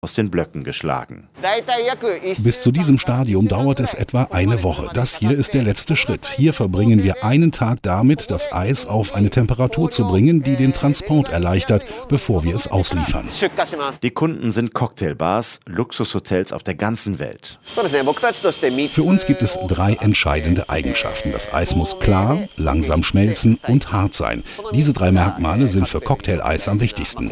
aus den Blöcken geschlagen. Bis zu diesem Stadium dauert es etwa eine Woche. Das hier ist der letzte Schritt. Hier verbringen wir einen Tag damit, das Eis auf eine Temperatur zu bringen, die den Transport erleichtert, bevor wir es ausliefern. Die Kunden sind Cocktailbars, Luxushotels auf der ganzen Welt. Für uns gibt es 3 entscheidende Eigenschaften. Das Eis muss klar, langsam schmelzen und hart sein. Diese 3 Merkmale sind für Cocktail-Eis am wichtigsten.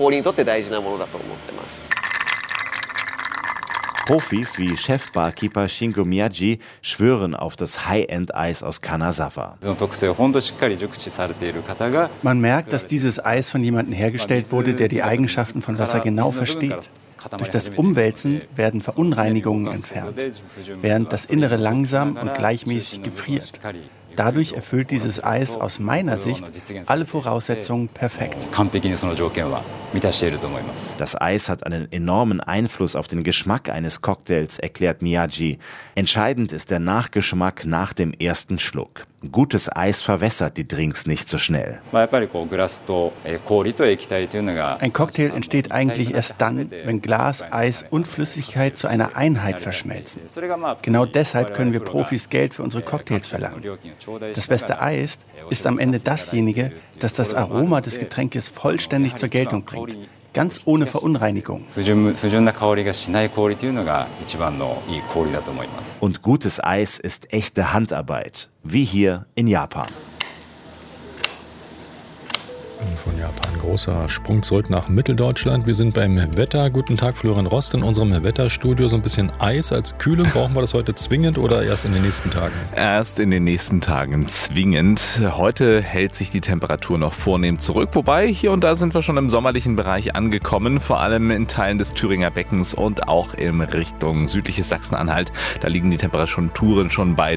Profis wie Chef-Barkeeper Shingo Miyagi schwören auf das High-End-Eis aus Kanazawa. Man merkt, dass dieses Eis von jemandem hergestellt wurde, der die Eigenschaften von Wasser genau versteht. Durch das Umwälzen werden Verunreinigungen entfernt, während das Innere langsam und gleichmäßig gefriert. Dadurch erfüllt dieses Eis aus meiner Sicht alle Voraussetzungen perfekt. Das Eis hat einen enormen Einfluss auf den Geschmack eines Cocktails, erklärt Miyagi. Entscheidend ist der Nachgeschmack nach dem ersten Schluck. Gutes Eis verwässert die Drinks nicht so schnell. Ein Cocktail entsteht eigentlich erst dann, wenn Glas, Eis und Flüssigkeit zu einer Einheit verschmelzen. Genau deshalb können wir Profis Geld für unsere Cocktails verlangen. Das beste Eis ist am Ende dasjenige, das das Aroma des Getränkes vollständig zur Geltung bringt. Ganz ohne Verunreinigung. Und gutes Eis ist echte Handarbeit, wie hier in Japan. Von Japan großer Sprung zurück nach Mitteldeutschland. Wir sind beim Wetter. Guten Tag, Florian Rost in unserem Wetterstudio. So ein bisschen Eis als Kühlung. Brauchen wir das heute zwingend oder erst in den nächsten Tagen? Erst in den nächsten Tagen zwingend. Heute hält sich die Temperatur noch vornehm zurück. Wobei, hier und da sind wir schon im sommerlichen Bereich angekommen. Vor allem in Teilen des Thüringer Beckens und auch in Richtung südliches Sachsen-Anhalt. Da liegen die Temperaturen schon bei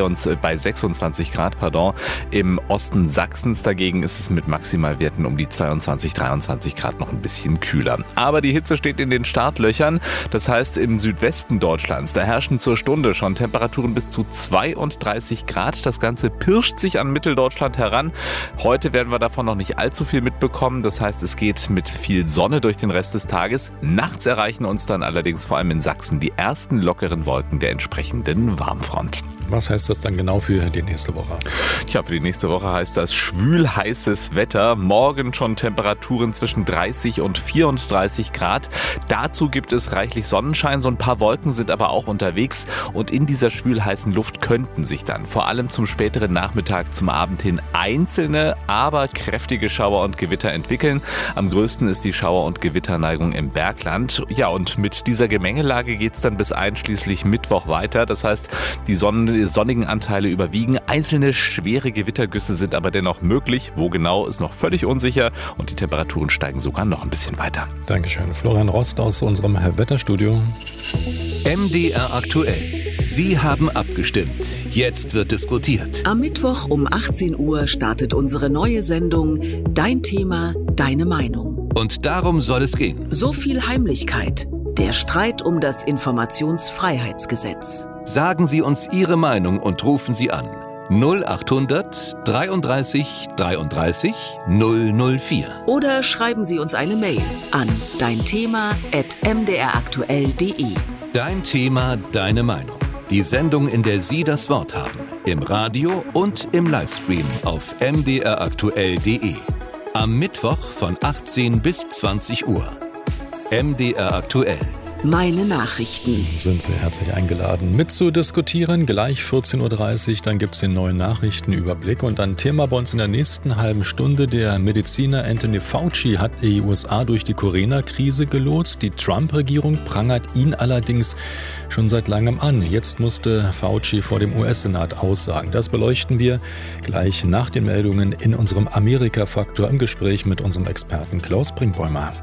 26 Grad. Im Osten Sachsens dagegen ist es mit Maximalwerten um die 22, 23 Grad noch ein bisschen kühler. Aber die Hitze steht in den Startlöchern. Das heißt, im Südwesten Deutschlands, da herrschen zur Stunde schon Temperaturen bis zu 32 Grad. Das Ganze pirscht sich an Mitteldeutschland heran. Heute werden wir davon noch nicht allzu viel mitbekommen. Das heißt, es geht mit viel Sonne durch den Rest des Tages. Nachts erreichen uns dann allerdings vor allem in Sachsen die ersten lockeren Wolken der entsprechenden Warmfront. Was heißt das dann genau für die nächste Woche? Tja, für die nächste Woche heißt das schwül-heißes Wetter. Morgen schon Temperaturen zwischen 30 und 34 Grad. Dazu gibt es reichlich Sonnenschein. So ein paar Wolken sind aber auch unterwegs. Und in dieser schwül-heißen Luft könnten sich dann vor allem zum späteren Nachmittag, zum Abend hin einzelne, aber kräftige Schauer und Gewitter entwickeln. Am größten ist die Schauer- und Gewitterneigung im Bergland. Ja, und mit dieser Gemengelage geht es dann bis einschließlich Mittwoch weiter. Das heißt, die sonnigen Anteile überwiegen. Einzelne schwere Gewittergüsse sind aber dennoch möglich. Wo genau, ist noch völlig unsicher und die Temperaturen steigen sogar noch ein bisschen weiter. Dankeschön. Florian Rost aus unserem Wetterstudio. MDR aktuell. Sie haben abgestimmt. Jetzt wird diskutiert. Am Mittwoch um 18 Uhr startet unsere neue Sendung Dein Thema, deine Meinung. Und darum soll es gehen. So viel Heimlichkeit. Der Streit um das Informationsfreiheitsgesetz. Sagen Sie uns Ihre Meinung und rufen Sie an. 0800 33 33 004. Oder schreiben Sie uns eine Mail an deinthema@mdraktuell.de. Dein Thema, deine Meinung. Die Sendung, in der Sie das Wort haben. Im Radio und im Livestream auf mdraktuell.de. Am Mittwoch von 18 bis 20 Uhr. MDR aktuell. Meine Nachrichten. Sind Sie herzlich eingeladen, mitzudiskutieren. Gleich 14.30 Uhr, dann gibt es den neuen Nachrichtenüberblick. Und ein Thema bei uns in der nächsten halben Stunde. Der Mediziner Anthony Fauci hat die USA durch die Corona-Krise gelotst. Die Trump-Regierung prangert ihn allerdings schon seit langem an. Jetzt musste Fauci vor dem US-Senat aussagen. Das beleuchten wir gleich nach den Meldungen in unserem Amerika-Faktor im Gespräch mit unserem Experten Klaus Brinkbäumer.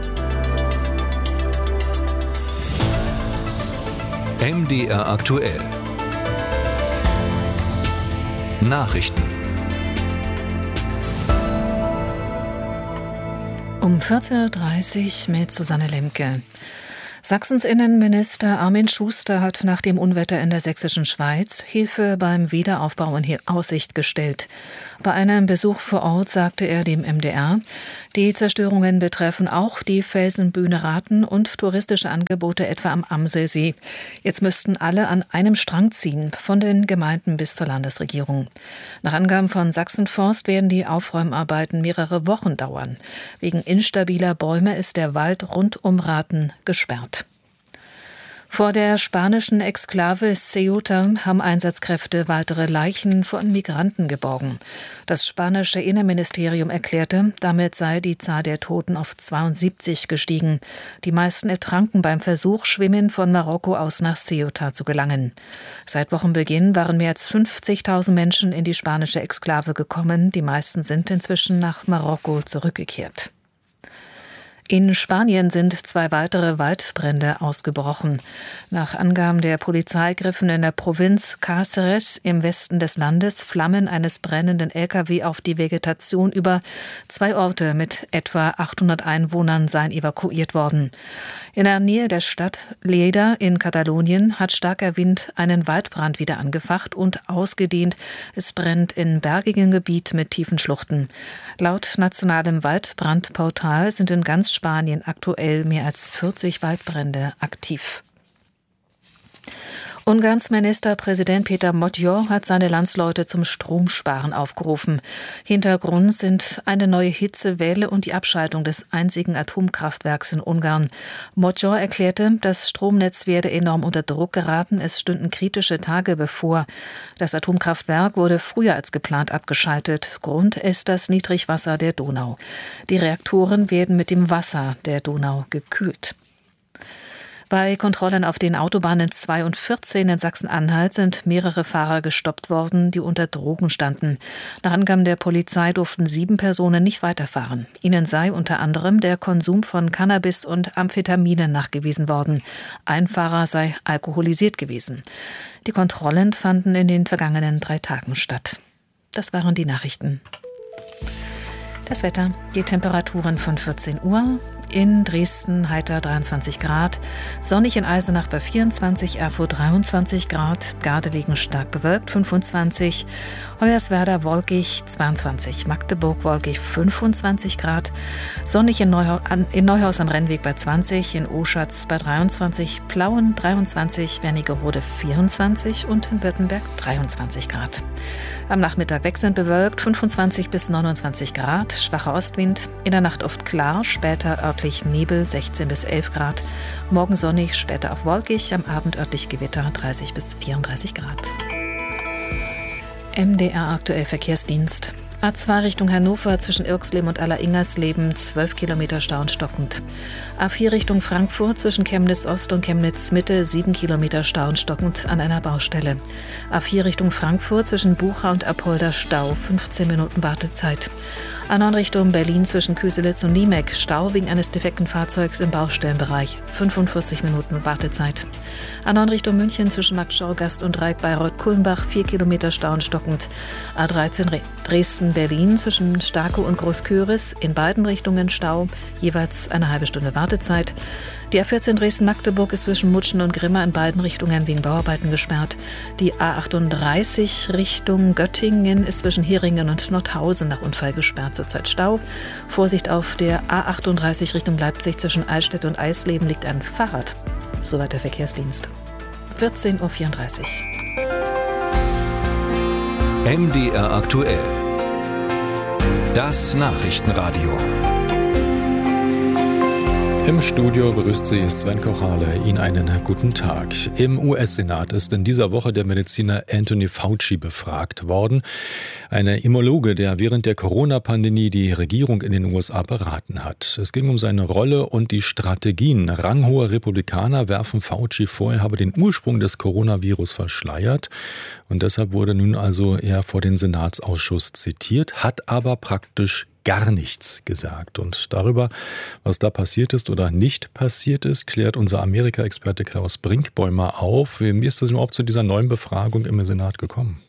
MDR aktuell. Nachrichten. Um 14.30 Uhr mit Susanne Lemke. Sachsens Innenminister Armin Schuster hat nach dem Unwetter in der sächsischen Schweiz Hilfe beim Wiederaufbau in Aussicht gestellt. Bei einem Besuch vor Ort sagte er dem MDR, die Zerstörungen betreffen auch die Felsenbühne Raten und touristische Angebote etwa am Amselsee. Jetzt müssten alle an einem Strang ziehen, von den Gemeinden bis zur Landesregierung. Nach Angaben von Sachsenforst werden die Aufräumarbeiten mehrere Wochen dauern. Wegen instabiler Bäume ist der Wald rund um Raten gesperrt. Vor der spanischen Exklave Ceuta haben Einsatzkräfte weitere Leichen von Migranten geborgen. Das spanische Innenministerium erklärte, damit sei die Zahl der Toten auf 72 gestiegen. Die meisten ertranken beim Versuch, Schwimmen von Marokko aus nach Ceuta zu gelangen. Seit Wochenbeginn waren mehr als 50.000 Menschen in die spanische Exklave gekommen. Die meisten sind inzwischen nach Marokko zurückgekehrt. In Spanien sind 2 weitere Waldbrände ausgebrochen. Nach Angaben der Polizei griffen in der Provinz Cáceres im Westen des Landes Flammen eines brennenden LKW auf die Vegetation über. 2 Orte mit etwa 800 Einwohnern seien evakuiert worden. In der Nähe der Stadt Lleida in Katalonien hat starker Wind einen Waldbrand wieder angefacht und ausgedehnt. Es brennt in bergigem Gebiet mit tiefen Schluchten. Laut nationalem Waldbrandportal sind in ganz Spanien aktuell mehr als 40 Waldbrände aktiv. Ungarns Ministerpräsident Péter Matthiosz hat seine Landsleute zum Stromsparen aufgerufen. Hintergrund sind eine neue Hitzewelle und die Abschaltung des einzigen Atomkraftwerks in Ungarn. Matthiosz erklärte, das Stromnetz werde enorm unter Druck geraten, es stünden kritische Tage bevor. Das Atomkraftwerk wurde früher als geplant abgeschaltet. Grund ist das Niedrigwasser der Donau. Die Reaktoren werden mit dem Wasser der Donau gekühlt. Bei Kontrollen auf den Autobahnen 2 und 14 in Sachsen-Anhalt sind mehrere Fahrer gestoppt worden, die unter Drogen standen. Nach Angaben der Polizei durften 7 Personen nicht weiterfahren. Ihnen sei unter anderem der Konsum von Cannabis und Amphetaminen nachgewiesen worden. Ein Fahrer sei alkoholisiert gewesen. Die Kontrollen fanden in den vergangenen 3 Tagen statt. Das waren die Nachrichten. Das Wetter, die Temperaturen von 14 Uhr. In Dresden heiter 23 Grad, sonnig in Eisenach bei 24, Erfurt 23 Grad, Gardelegen stark bewölkt 25, Hoyerswerda wolkig 22, Magdeburg wolkig 25 Grad, sonnig in Neuhaus am Rennweg bei 20, in Oschatz bei 23, Plauen 23, Wernigerode 24 und in Württemberg 23 Grad. Am Nachmittag wechselnd bewölkt 25 bis 29 Grad, schwacher Ostwind, in der Nacht oft klar, später örtlich Nebel 16 bis 11 Grad, morgen sonnig, später auch wolkig, am Abend örtlich Gewitter 30 bis 34 Grad. MDR aktuell Verkehrsdienst. A2 Richtung Hannover zwischen Irxleben und Aller-Ingersleben 12 Kilometer Stau und stockend. A4 Richtung Frankfurt zwischen Chemnitz Ost und Chemnitz Mitte 7 Kilometer Stau und stockend an einer Baustelle. A4 Richtung Frankfurt zwischen Bucha und Apolda Stau 15 Minuten Wartezeit. A9 Richtung Berlin zwischen Köselitz und Niemek Stau wegen eines defekten Fahrzeugs im Baustellenbereich 45 Minuten Wartezeit. A9 Richtung München zwischen Marktschorgast und Reik-Bayreuth-Kulmbach 4 Kilometer Stau und stockend. A13 Dresden-Berlin zwischen Starkow und Großköris in beiden Richtungen Stau, jeweils eine halbe Stunde Wartezeit. Die A14 Dresden-Magdeburg ist zwischen Mutschen und Grimma in beiden Richtungen wegen Bauarbeiten gesperrt. Die A38 Richtung Göttingen ist zwischen Heringen und Nordhausen nach Unfall gesperrt, zurzeit Stau. Vorsicht auf der A38 Richtung Leipzig zwischen Eichstätt und Eisleben liegt ein Fahrrad. Soweit der Verkehrsdienst. 14.34 Uhr. MDR aktuell. Das Nachrichtenradio. Im Studio begrüßt Sie Sven Kochale. Ihnen einen guten Tag. Im US-Senat ist in dieser Woche der Mediziner Anthony Fauci befragt worden. Ein Immunologe, der während der Corona-Pandemie die Regierung in den USA beraten hat. Es ging um seine Rolle und die Strategien. Ranghohe Republikaner werfen Fauci vor, er habe den Ursprung des Coronavirus verschleiert. Und deshalb wurde nun also er vor den Senatsausschuss zitiert, hat aber praktisch gar nichts gesagt. Und darüber, was da passiert ist oder nicht passiert ist, klärt unser Amerika-Experte Klaus Brinkbäumer auf. Wie ist es überhaupt zu dieser neuen Befragung im Senat gekommen?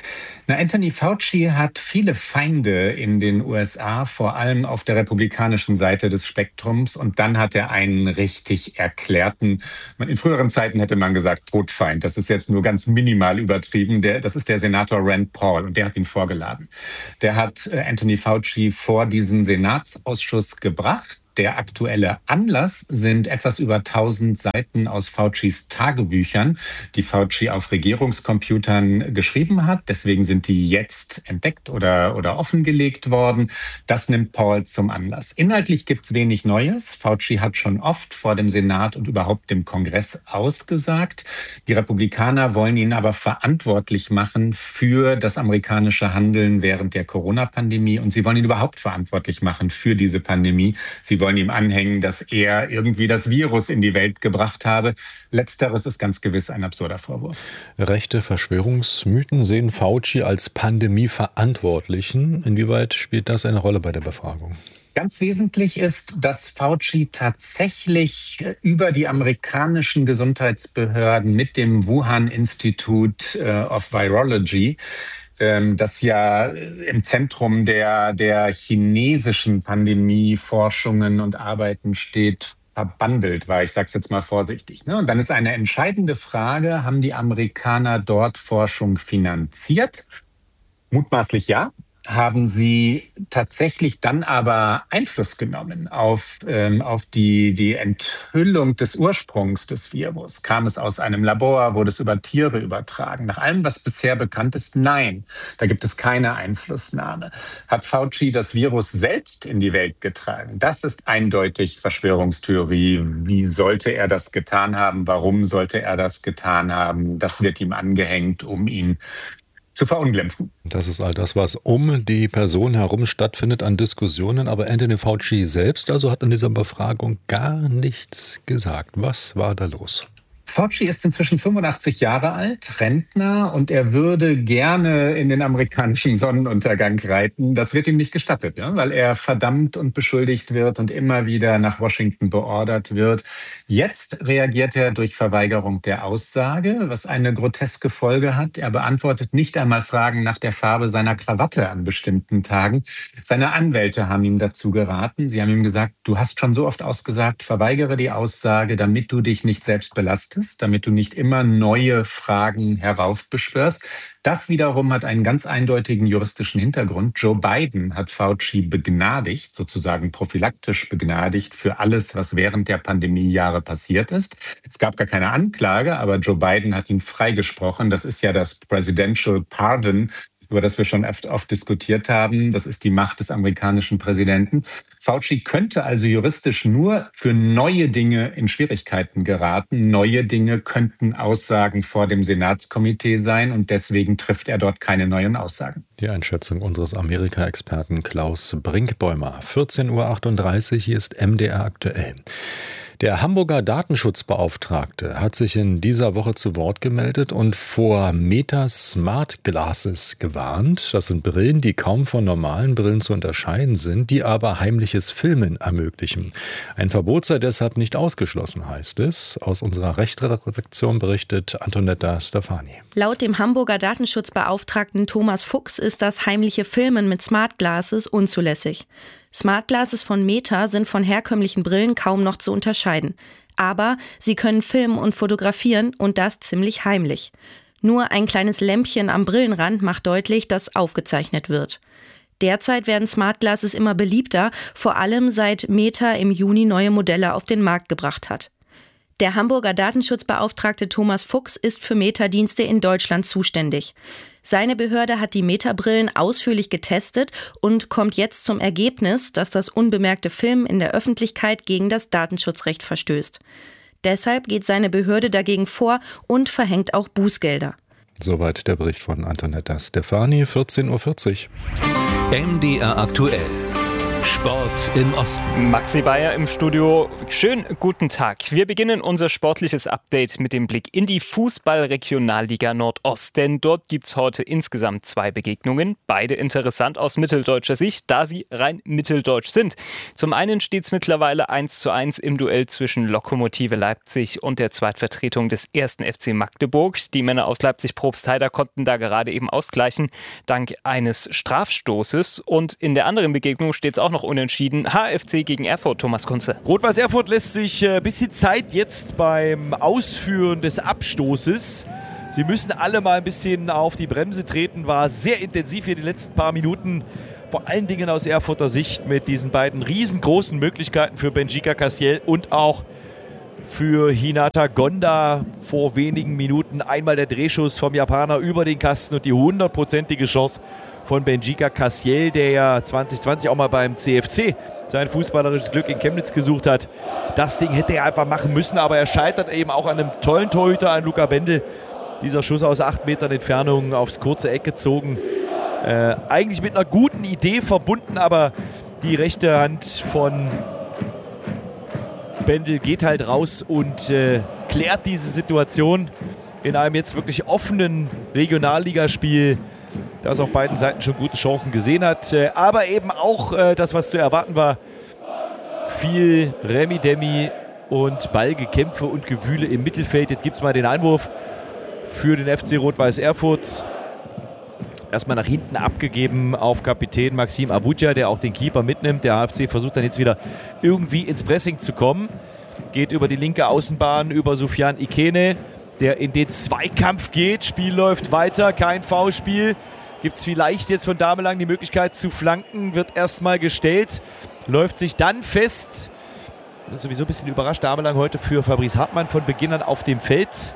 Anthony Fauci hat viele Feinde in den USA, vor allem auf der republikanischen Seite des Spektrums. Und dann hat er einen richtig erklärten, in früheren Zeiten hätte man gesagt Todfeind. Das ist jetzt nur ganz minimal übertrieben. Das ist der Senator Rand Paul und der hat ihn vorgeladen. Der hat Anthony Fauci vor diesen Senatsausschuss gebracht. Der aktuelle Anlass sind etwas über 1000 Seiten aus Faucis Tagebüchern, die Fauci auf Regierungscomputern geschrieben hat. Deswegen sind die jetzt entdeckt oder offengelegt worden. Das nimmt Paul zum Anlass. Inhaltlich gibt es wenig Neues. Fauci hat schon oft vor dem Senat und überhaupt dem Kongress ausgesagt. Die Republikaner wollen ihn aber verantwortlich machen für das amerikanische Handeln während der Corona-Pandemie. Und sie wollen ihn überhaupt verantwortlich machen für diese Pandemie. Sie wollen ihm anhängen, dass er irgendwie das Virus in die Welt gebracht habe. Letzteres ist ganz gewiss ein absurder Vorwurf. Rechte Verschwörungsmythen sehen Fauci als Pandemie-Verantwortlichen. Inwieweit spielt das eine Rolle bei der Befragung? Ganz wesentlich ist, dass Fauci tatsächlich über die amerikanischen Gesundheitsbehörden mit dem Wuhan Institute of Virology, das ja im Zentrum der chinesischen Pandemieforschungen und Arbeiten steht, verbandelt war. Ich sage es jetzt mal vorsichtig. Und dann ist eine entscheidende Frage, haben die Amerikaner dort Forschung finanziert? Mutmaßlich ja. Haben sie tatsächlich dann aber Einfluss genommen auf die Enthüllung des Ursprungs des Virus? Kam es aus einem Labor? Wurde es über Tiere übertragen? Nach allem, was bisher bekannt ist, nein. Da gibt es keine Einflussnahme. Hat Fauci das Virus selbst in die Welt getragen? Das ist eindeutig Verschwörungstheorie. Wie sollte er das getan haben? Warum sollte er das getan haben? Das wird ihm angehängt, um ihn zu verunglimpfen. Das ist all das, was um die Person herum stattfindet an Diskussionen. Aber Anthony Fauci selbst hat an dieser Befragung gar nichts gesagt. Was war da los? Fauci ist inzwischen 85 Jahre alt, Rentner, und er würde gerne in den amerikanischen Sonnenuntergang reiten. Das wird ihm nicht gestattet, weil er verdammt und beschuldigt wird und immer wieder nach Washington beordert wird. Jetzt reagiert er durch Verweigerung der Aussage, was eine groteske Folge hat. Er beantwortet nicht einmal Fragen nach der Farbe seiner Krawatte an bestimmten Tagen. Seine Anwälte haben ihm dazu geraten. Sie haben ihm gesagt, du hast schon so oft ausgesagt, verweigere die Aussage, damit du dich nicht selbst belastest, damit du nicht immer neue Fragen heraufbeschwörst. Das wiederum hat einen ganz eindeutigen juristischen Hintergrund. Joe Biden hat Fauci begnadigt, sozusagen prophylaktisch begnadigt für alles, was während der Pandemiejahre passiert ist. Es gab gar keine Anklage, aber Joe Biden hat ihn freigesprochen. Das ist ja das Presidential Pardon, über das wir schon oft diskutiert haben. Das ist die Macht des amerikanischen Präsidenten. Fauci könnte also juristisch nur für neue Dinge in Schwierigkeiten geraten. Neue Dinge könnten Aussagen vor dem Senatskomitee sein und deswegen trifft er dort keine neuen Aussagen. Die Einschätzung unseres Amerika-Experten Klaus Brinkbäumer. 14.38 Uhr, hier ist MDR aktuell. Der Hamburger Datenschutzbeauftragte hat sich in dieser Woche zu Wort gemeldet und vor Meta Smart Glasses gewarnt. Das sind Brillen, die kaum von normalen Brillen zu unterscheiden sind, die aber heimliches Filmen ermöglichen. Ein Verbot sei deshalb nicht ausgeschlossen, heißt es. Aus unserer Rechtsredaktion berichtet Antonetta Stefani. Laut dem Hamburger Datenschutzbeauftragten Thomas Fuchs ist das heimliche Filmen mit Smart Glasses unzulässig. Smart Glasses von Meta sind von herkömmlichen Brillen kaum noch zu unterscheiden. Aber sie können filmen und fotografieren und das ziemlich heimlich. Nur ein kleines Lämpchen am Brillenrand macht deutlich, dass aufgezeichnet wird. Derzeit werden Smart Glasses immer beliebter, vor allem seit Meta im Juni neue Modelle auf den Markt gebracht hat. Der Hamburger Datenschutzbeauftragte Thomas Fuchs ist für Meta-Dienste in Deutschland zuständig. Seine Behörde hat die Meta-Brillen ausführlich getestet und kommt jetzt zum Ergebnis, dass das unbemerkte Filmen in der Öffentlichkeit gegen das Datenschutzrecht verstößt. Deshalb geht seine Behörde dagegen vor und verhängt auch Bußgelder. Soweit der Bericht von Antonetta Stefani, 14.40 Uhr. MDR aktuell. Sport im Osten. Maxi Bayer im Studio. Schönen guten Tag. Wir beginnen unser sportliches Update mit dem Blick in die Fußball-Regionalliga Nordost. Denn dort gibt es heute insgesamt 2 Begegnungen. Beide interessant aus mitteldeutscher Sicht, da sie rein mitteldeutsch sind. Zum einen steht es mittlerweile 1:1 im Duell zwischen Lokomotive Leipzig und der Zweitvertretung des 1. FC Magdeburg. Die Männer aus Leipzig-Probstheida konnten da gerade eben ausgleichen, dank eines Strafstoßes. Und in der anderen Begegnung steht es auch noch unentschieden. HFC gegen Erfurt, Thomas Kunze. Rot-Weiß Erfurt lässt sich ein bisschen Zeit jetzt beim Ausführen des Abstoßes. Sie müssen alle mal ein bisschen auf die Bremse treten. War sehr intensiv hier die letzten paar Minuten. Vor allen Dingen aus Erfurter Sicht mit diesen beiden riesengroßen Möglichkeiten für Benjika Kassiel und auch für Hinata Gonda. Vor wenigen Minuten einmal der Drehschuss vom Japaner über den Kasten und die 100%ige Chance von Benjika Kassiel, der ja 2020 auch mal beim CFC sein fußballerisches Glück in Chemnitz gesucht hat. Das Ding hätte er einfach machen müssen, aber er scheitert eben auch an einem tollen Torhüter, an Luca Bendel. Dieser Schuss aus 8 Metern Entfernung aufs kurze Eck gezogen. Eigentlich mit einer guten Idee verbunden, aber die rechte Hand von Bendel geht halt raus und klärt diese Situation in einem jetzt wirklich offenen Regionalligaspiel, das auf beiden Seiten schon gute Chancen gesehen hat. Aber eben auch das, was zu erwarten war, viel Remi-Demi und Ballgekämpfe und Gewühle im Mittelfeld. Jetzt gibt es mal den Einwurf für den FC Rot-Weiß Erfurt. Erstmal nach hinten abgegeben auf Kapitän Maxim Avuja, der auch den Keeper mitnimmt. Der HFC versucht dann jetzt wieder irgendwie ins Pressing zu kommen. Geht über die linke Außenbahn, über Sufjan Ikene, der in den Zweikampf geht. Spiel läuft weiter, kein Foulspiel. Gibt es vielleicht jetzt von Damelang die Möglichkeit zu flanken, wird erstmal gestellt, läuft sich dann fest. Sowieso ein bisschen überrascht, Damelang heute für Fabrice Hartmann von Beginn an auf dem Feld.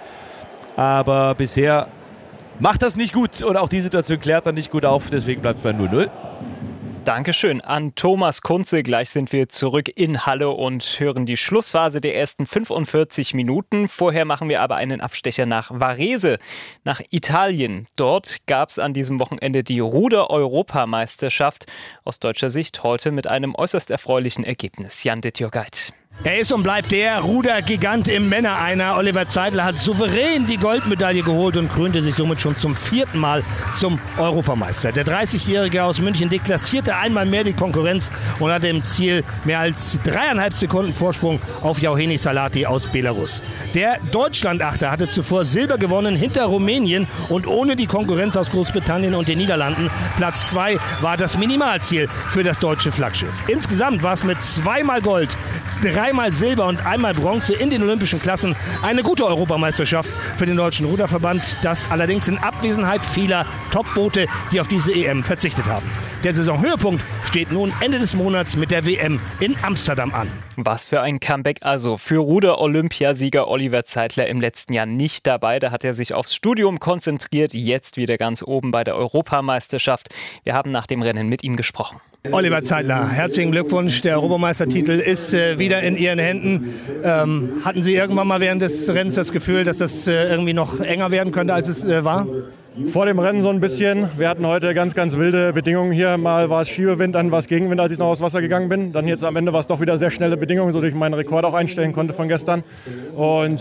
Aber bisher macht das nicht gut und auch die Situation klärt dann nicht gut auf, deswegen bleibt es bei 0:0. Dankeschön an Thomas Kunze. Gleich sind wir zurück in Halle und hören die Schlussphase der ersten 45 Minuten. Vorher machen wir aber einen Abstecher nach Varese, nach Italien. Dort gab es an diesem Wochenende die Ruder-Europameisterschaft. Aus deutscher Sicht heute mit einem äußerst erfreulichen Ergebnis. Jan Dittjorgeit. Er ist und bleibt der Rudergigant im Männereiner. Oliver Zeidler hat souverän die Goldmedaille geholt und krönte sich somit schon zum 4. Mal zum Europameister. Der 30-Jährige aus München deklassierte einmal mehr die Konkurrenz und hatte im Ziel mehr als 3,5 Sekunden Vorsprung auf Jauheni Salati aus Belarus. Der Deutschlandachter hatte zuvor Silber gewonnen hinter Rumänien und ohne die Konkurrenz aus Großbritannien und den Niederlanden. Platz 2 war das Minimalziel für das deutsche Flaggschiff. Insgesamt war es mit 2-mal Gold, 3-mal Silber und 1-mal Bronze in den olympischen Klassen eine gute Europameisterschaft für den Deutschen Ruderverband. Das allerdings in Abwesenheit vieler Top-Boote, die auf diese EM verzichtet haben. Der Saisonhöhepunkt steht nun Ende des Monats mit der WM in Amsterdam an. Was für ein Comeback also für Ruder-Olympiasieger Oliver Zeidler im letzten Jahr nicht dabei. Da hat er sich aufs Studium konzentriert, jetzt wieder ganz oben bei der Europameisterschaft. Wir haben nach dem Rennen mit ihm gesprochen. Oliver Zeidler, herzlichen Glückwunsch. Der Europameistertitel ist wieder in Ihren Händen. Hatten Sie irgendwann mal während des Rennens das Gefühl, dass das irgendwie noch enger werden könnte, als es war? Vor dem Rennen so ein bisschen. Wir hatten heute ganz, ganz wilde Bedingungen hier. Mal war es Schiebewind, dann war es Gegenwind, als ich noch aufs Wasser gegangen bin. Dann jetzt am Ende war es doch wieder sehr schnelle Bedingungen, sodass ich meinen Rekord auch einstellen konnte von gestern. Und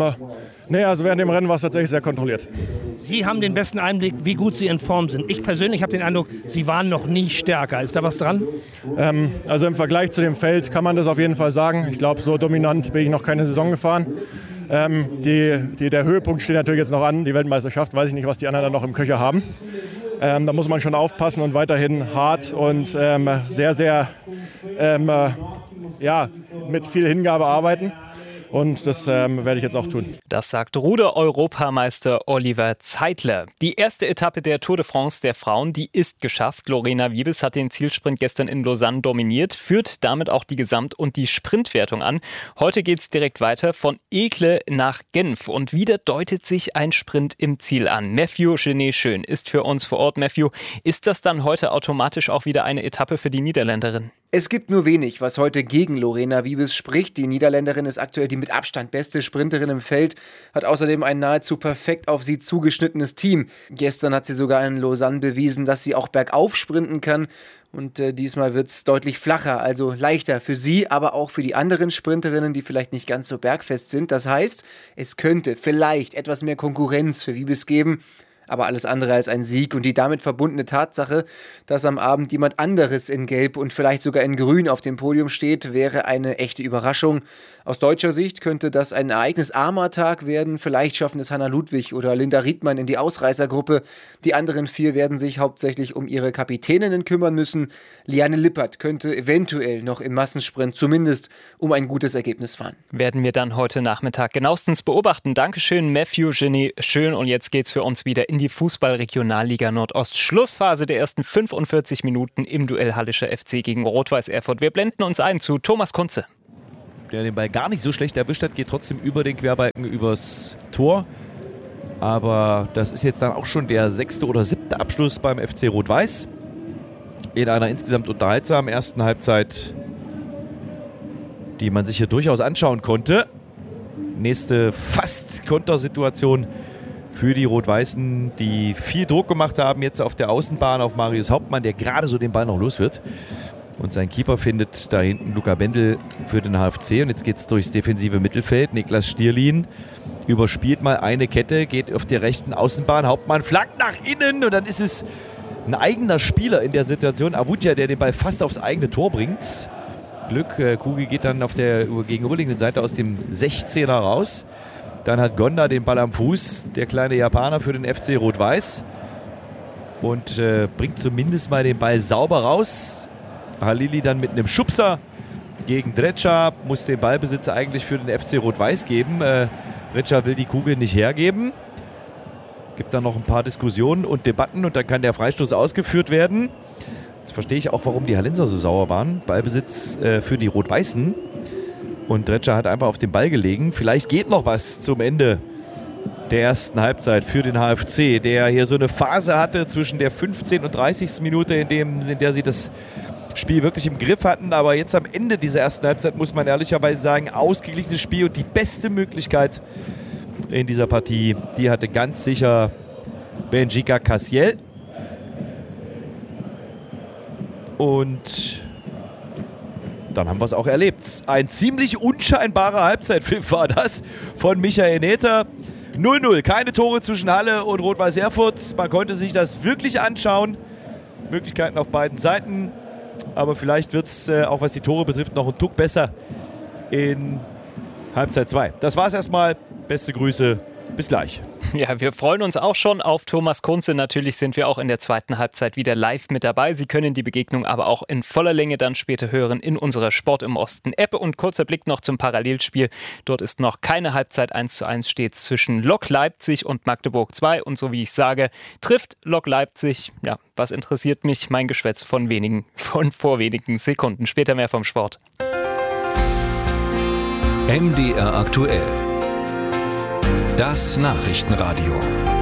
also während dem Rennen war es tatsächlich sehr kontrolliert. Sie haben den besten Einblick, wie gut Sie in Form sind. Ich persönlich habe den Eindruck, Sie waren noch nie stärker. Ist da was dran? Also im Vergleich zu dem Feld kann man das auf jeden Fall sagen. Ich glaube, so dominant bin ich noch keine Saison gefahren. Der Höhepunkt steht natürlich jetzt noch an, die Weltmeisterschaft. Weiß ich nicht, was die anderen dann noch im Köcher haben. Da muss man schon aufpassen und weiterhin hart und sehr, sehr mit viel Hingabe arbeiten. Und das werde ich jetzt auch tun. Das sagt Ruder-Europameister Oliver Zeidler. Die erste Etappe der Tour de France der Frauen, die ist geschafft. Lorena Wiebes hat den Zielsprint gestern in Lausanne dominiert, führt damit auch die Gesamt- und die Sprintwertung an. Heute geht es direkt weiter von Ekle nach Genf. Und wieder deutet sich ein Sprint im Ziel an. Matthew Genet-Schön ist für uns vor Ort. Matthew, ist das dann heute automatisch auch wieder eine Etappe für die Niederländerin? Es gibt nur wenig, was heute gegen Lorena Wiebes spricht. Die Niederländerin ist aktuell die mit Abstand beste Sprinterin im Feld, hat außerdem ein nahezu perfekt auf sie zugeschnittenes Team. Gestern hat sie sogar in Lausanne bewiesen, dass sie auch bergauf sprinten kann. Und diesmal wird es deutlich flacher, also leichter für sie, aber auch für die anderen Sprinterinnen, die vielleicht nicht ganz so bergfest sind. Das heißt, es könnte vielleicht etwas mehr Konkurrenz für Wiebes geben. Aber alles andere als ein Sieg und die damit verbundene Tatsache, dass am Abend jemand anderes in Gelb und vielleicht sogar in Grün auf dem Podium steht, wäre eine echte Überraschung. Aus deutscher Sicht könnte das ein ereignisarmer Tag werden. Vielleicht schaffen es Hanna Ludwig oder Linda Riedmann in die Ausreißergruppe. Die anderen 4 werden sich hauptsächlich um ihre Kapitäninnen kümmern müssen. Liane Lippert könnte eventuell noch im Massensprint zumindest um ein gutes Ergebnis fahren. Werden wir dann heute Nachmittag genauestens beobachten. Dankeschön, Matthew Genie. Schön, und jetzt geht's für uns wieder in die Fußball-Regionalliga Nordost. Schlussphase der ersten 45 Minuten im Duell Hallischer FC gegen Rot-Weiß Erfurt. Wir blenden uns ein zu Thomas Kunze. Der den Ball gar nicht so schlecht erwischt hat, geht trotzdem über den Querbalken übers Tor. Aber das ist jetzt dann auch schon der 6. oder 7. Abschluss beim FC Rot-Weiß. In einer insgesamt unterhaltsamen ersten Halbzeit, die man sich hier durchaus anschauen konnte. Nächste fast Kontersituation für die Rot-Weißen, die viel Druck gemacht haben jetzt auf der Außenbahn auf Marius Hauptmann, der gerade so den Ball noch los wird. Und sein Keeper findet da hinten Luca Bendel für den HFC. Und jetzt geht es durchs defensive Mittelfeld. Niklas Stierlin überspielt mal eine Kette, geht auf der rechten Außenbahn. Hauptmann flankt nach innen und dann ist es ein eigener Spieler in der Situation. Avudja, der den Ball fast aufs eigene Tor bringt. Glück, Kugi geht dann auf der gegenüberliegenden Seite aus dem 16er raus. Dann hat Gonda den Ball am Fuß, der kleine Japaner für den FC Rot-Weiß. Und bringt zumindest mal den Ball sauber raus. Halili dann mit einem Schubser gegen Drecca, muss den Ballbesitz eigentlich für den FC Rot-Weiß geben. Drecca will die Kugel nicht hergeben. Gibt dann noch ein paar Diskussionen und Debatten und dann kann der Freistoß ausgeführt werden. Jetzt verstehe ich auch, warum die Hallenser so sauer waren. Ballbesitz für die Rot-Weißen. Und Drecca hat einfach auf den Ball gelegen. Vielleicht geht noch was zum Ende der ersten Halbzeit für den HFC, der hier so eine Phase hatte zwischen der 15. und 30. Minute, in der sie das Spiel wirklich im Griff hatten. Aber jetzt am Ende dieser ersten Halbzeit muss man ehrlicherweise sagen, ausgeglichenes Spiel und die beste Möglichkeit in dieser Partie, die hatte ganz sicher Benjika Cassiel. Und dann haben wir es auch erlebt. Ein ziemlich unscheinbarer Halbzeitpfiff war das von Michael Nether. 0-0, keine Tore zwischen Halle und Rot-Weiß Erfurt. Man konnte sich das wirklich anschauen. Möglichkeiten auf beiden Seiten. Aber vielleicht wird es, auch was die Tore betrifft, noch ein Tuck besser in Halbzeit 2. Das war's erstmal. Beste Grüße. Bis gleich. Ja, wir freuen uns auch schon auf Thomas Kunze. Natürlich sind wir auch in der zweiten Halbzeit wieder live mit dabei. Sie können die Begegnung aber auch in voller Länge dann später hören in unserer Sport im Osten App. Und kurzer Blick noch zum Parallelspiel. Dort ist noch keine Halbzeit. 1:1 steht zwischen Lok Leipzig und Magdeburg 2. Und so wie ich sage, trifft Lok Leipzig. Ja, was interessiert mich? Mein Geschwätz von vor wenigen Sekunden. Später mehr vom Sport. MDR aktuell. Das Nachrichtenradio.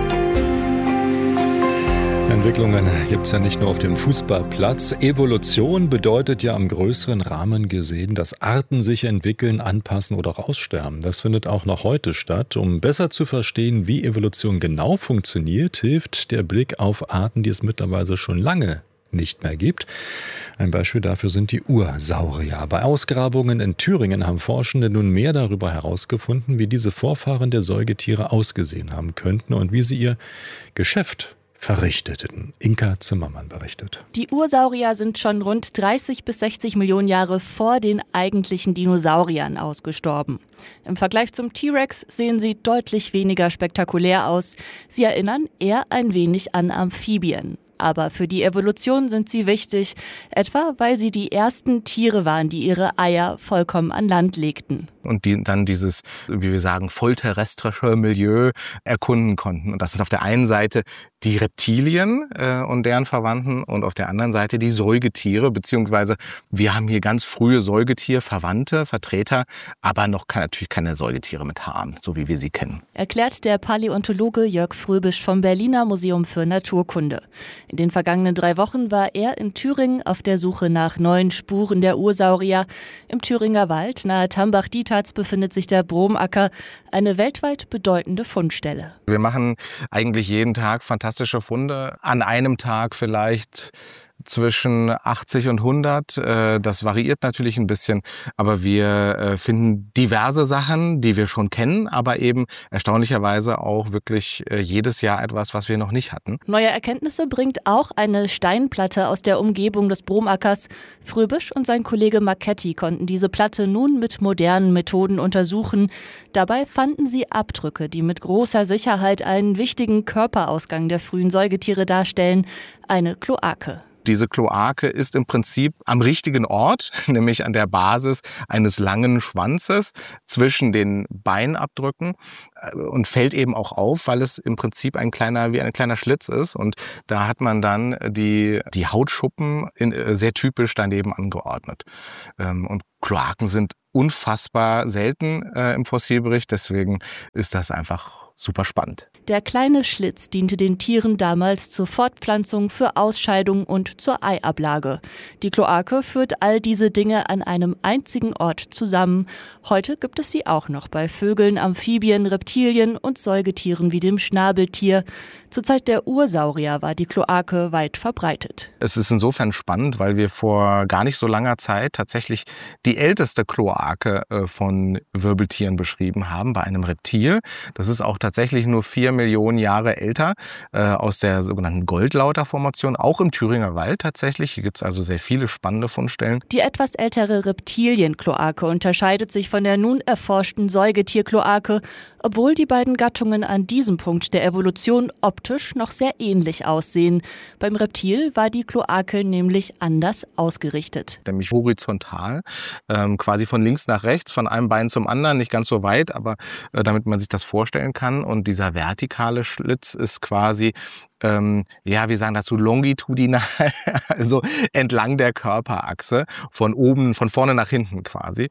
Entwicklungen gibt es ja nicht nur auf dem Fußballplatz. Evolution bedeutet ja im größeren Rahmen gesehen, dass Arten sich entwickeln, anpassen oder auch aussterben. Das findet auch noch heute statt. Um besser zu verstehen, wie Evolution genau funktioniert, hilft der Blick auf Arten, die es mittlerweile schon lange nicht mehr gibt. Ein Beispiel dafür sind die Ursaurier. Bei Ausgrabungen in Thüringen haben Forschende nun mehr darüber herausgefunden, wie diese Vorfahren der Säugetiere ausgesehen haben könnten und wie sie ihr Geschäft verrichteten. Inka Zimmermann berichtet. Die Ursaurier sind schon rund 30 bis 60 Millionen Jahre vor den eigentlichen Dinosauriern ausgestorben. Im Vergleich zum T-Rex sehen sie deutlich weniger spektakulär aus. Sie erinnern eher ein wenig an Amphibien. Aber für die Evolution sind sie wichtig, etwa weil sie die ersten Tiere waren, die ihre Eier vollkommen an Land legten. Und die dann dieses, wie wir sagen, vollterrestrische Milieu erkunden konnten. Und das sind auf der einen Seite die Reptilien und deren Verwandten und auf der anderen Seite die Säugetiere, beziehungsweise wir haben hier ganz frühe Säugetierverwandte, Vertreter, aber noch natürlich keine Säugetiere mit Haaren, so wie wir sie kennen. Erklärt der Paläontologe Jörg Fröbisch vom Berliner Museum für Naturkunde. In den vergangenen 3 Wochen war er in Thüringen auf der Suche nach neuen Spuren der Ursaurier. Im Thüringer Wald nahe Tambach-Dietharz befindet sich der Bromacker, eine weltweit bedeutende Fundstelle. Wir machen eigentlich jeden Tag fantastische Funde. An einem Tag vielleicht zwischen 80 und 100. Das variiert natürlich ein bisschen, aber wir finden diverse Sachen, die wir schon kennen, aber eben erstaunlicherweise auch wirklich jedes Jahr etwas, was wir noch nicht hatten. Neue Erkenntnisse bringt auch eine Steinplatte aus der Umgebung des Bromackers. Fröbisch und sein Kollege Marchetti konnten diese Platte nun mit modernen Methoden untersuchen. Dabei fanden sie Abdrücke, die mit großer Sicherheit einen wichtigen Körperausgang der frühen Säugetiere darstellen, eine Kloake. Diese Kloake ist im Prinzip am richtigen Ort, nämlich an der Basis eines langen Schwanzes zwischen den Beinabdrücken und fällt eben auch auf, weil es im Prinzip wie ein kleiner Schlitz ist. Und da hat man dann die Hautschuppen sehr typisch daneben angeordnet. Und Kloaken sind unfassbar selten im Fossilbericht, deswegen ist das einfach super spannend. Der kleine Schlitz diente den Tieren damals zur Fortpflanzung, für Ausscheidung und zur Eiablage. Die Kloake führt all diese Dinge an einem einzigen Ort zusammen. Heute gibt es sie auch noch bei Vögeln, Amphibien, Reptilien und Säugetieren wie dem Schnabeltier. Zur Zeit der Ursaurier war die Kloake weit verbreitet. Es ist insofern spannend, weil wir vor gar nicht so langer Zeit tatsächlich die älteste Kloake von Wirbeltieren beschrieben haben, bei einem Reptil. Das ist auch tatsächlich nur 4 Millionen Jahre älter, aus der sogenannten Goldlauter-Formation, auch im Thüringer Wald tatsächlich. Hier gibt es also sehr viele spannende Fundstellen. Die etwas ältere Reptilienkloake unterscheidet sich von der nun erforschten Säugetierkloake, obwohl die beiden Gattungen an diesem Punkt der Evolution optisch noch sehr ähnlich aussehen. Beim Reptil war die Kloake nämlich anders ausgerichtet. Nämlich horizontal, quasi von links nach rechts, von einem Bein zum anderen, nicht ganz so weit, aber damit man sich das vorstellen kann. Und dieser vertikale Schlitz ist quasi, wir sagen dazu longitudinal, also entlang der Körperachse, von vorne nach hinten quasi.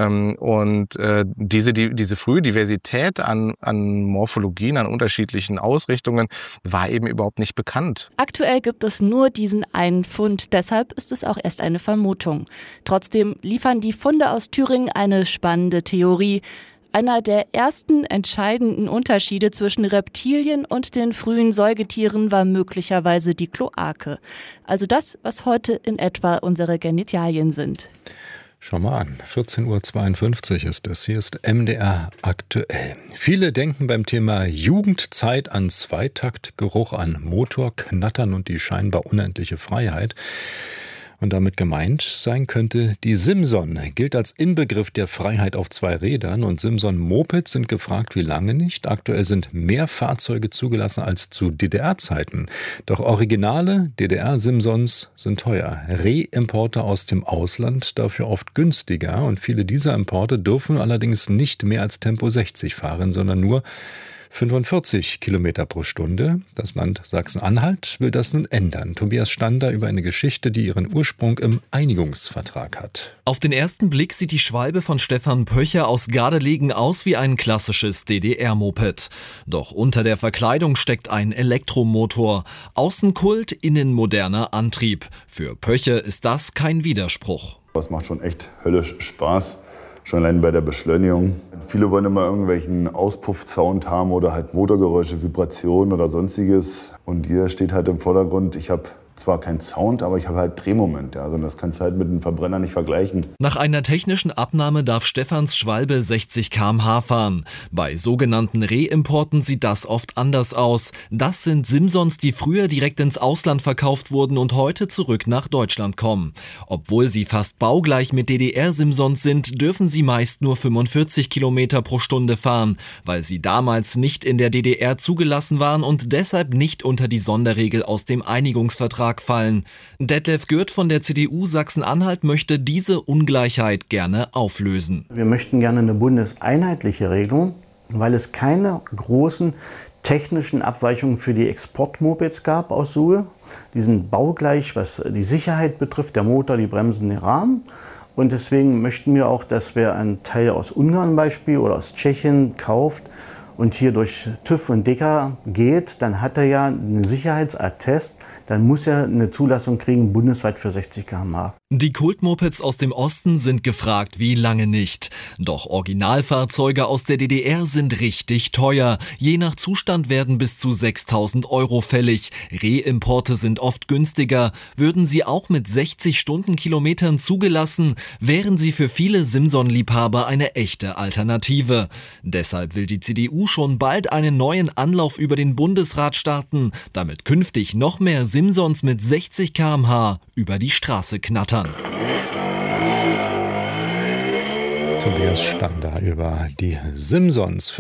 Und diese frühe Diversität an Morphologien, an unterschiedlichen Ausrichtungen war eben überhaupt nicht bekannt. Aktuell gibt es nur diesen einen Fund, deshalb ist es auch erst eine Vermutung. Trotzdem liefern die Funde aus Thüringen eine spannende Theorie. Einer der ersten entscheidenden Unterschiede zwischen Reptilien und den frühen Säugetieren war möglicherweise die Kloake. Also das, was heute in etwa unsere Genitalien sind. Schau mal an, 14.52 Uhr ist es. Hier ist MDR aktuell. Viele denken beim Thema Jugendzeit an Zweitaktgeruch, an Motorknattern und die scheinbar unendliche Freiheit. Und damit gemeint sein könnte die Simson, gilt als Inbegriff der Freiheit auf 2 Rädern, und Simson-Mopeds sind gefragt wie lange nicht. Aktuell sind mehr Fahrzeuge zugelassen als zu DDR-Zeiten. Doch originale DDR-Simsons sind teuer. Reimporte aus dem Ausland dafür oft günstiger, und viele dieser Importe dürfen allerdings nicht mehr als Tempo 60 fahren, sondern nur 45 Kilometer pro Stunde. Das Land Sachsen-Anhalt will das nun ändern. Tobias Stander über eine Geschichte, die ihren Ursprung im Einigungsvertrag hat. Auf den ersten Blick sieht die Schwalbe von Stefan Pöcher aus Gardelegen aus wie ein klassisches DDR-Moped. Doch unter der Verkleidung steckt ein Elektromotor. Außen Kult, innen moderner Antrieb. Für Pöcher ist das kein Widerspruch. Das macht schon echt höllisch Spaß. Schon allein bei der Beschleunigung. Viele wollen immer irgendwelchen Auspuffsound haben oder halt Motorgeräusche, Vibrationen oder sonstiges. Und hier steht halt im Vordergrund, ich habe zwar keinen Sound, aber ich habe halt Drehmoment. Ja. Also das kannst du halt mit einem Verbrenner nicht vergleichen. Nach einer technischen Abnahme darf Stefans Schwalbe 60 km/h fahren. Bei sogenannten Reimporten sieht das oft anders aus. Das sind Simsons, die früher direkt ins Ausland verkauft wurden und heute zurück nach Deutschland kommen. Obwohl sie fast baugleich mit DDR-Simsons sind, dürfen sie meist nur 45 km pro Stunde fahren, weil sie damals nicht in der DDR zugelassen waren und deshalb nicht unter die Sonderregel aus dem Einigungsvertrag fallen. Detlef Gürt von der CDU Sachsen-Anhalt möchte diese Ungleichheit gerne auflösen. Wir möchten gerne eine bundeseinheitliche Regelung, weil es keine großen technischen Abweichungen für die Exportmopeds gab aus Suhl. Die sind baugleich, was die Sicherheit betrifft, der Motor, die Bremsen, der Rahmen. Und deswegen möchten wir auch, dass wer einen Teil aus Ungarn Beispiel oder aus Tschechien kauft und hier durch TÜV und Deka geht, dann hat er ja einen Sicherheitsattest, dann muss er eine Zulassung kriegen, bundesweit für 60 km/h. Die Kultmopeds aus dem Osten sind gefragt wie lange nicht. Doch Originalfahrzeuge aus der DDR sind richtig teuer. Je nach Zustand werden bis zu 6.000 € fällig. Reimporte sind oft günstiger. Würden sie auch mit 60 Stundenkilometern zugelassen, wären sie für viele Simson-Liebhaber eine echte Alternative. Deshalb will die CDU schon bald einen neuen Anlauf über den Bundesrat starten, damit künftig noch mehr Simsons mit 60 km/h über die Straße knattern. Tobias Stander über die Simsons.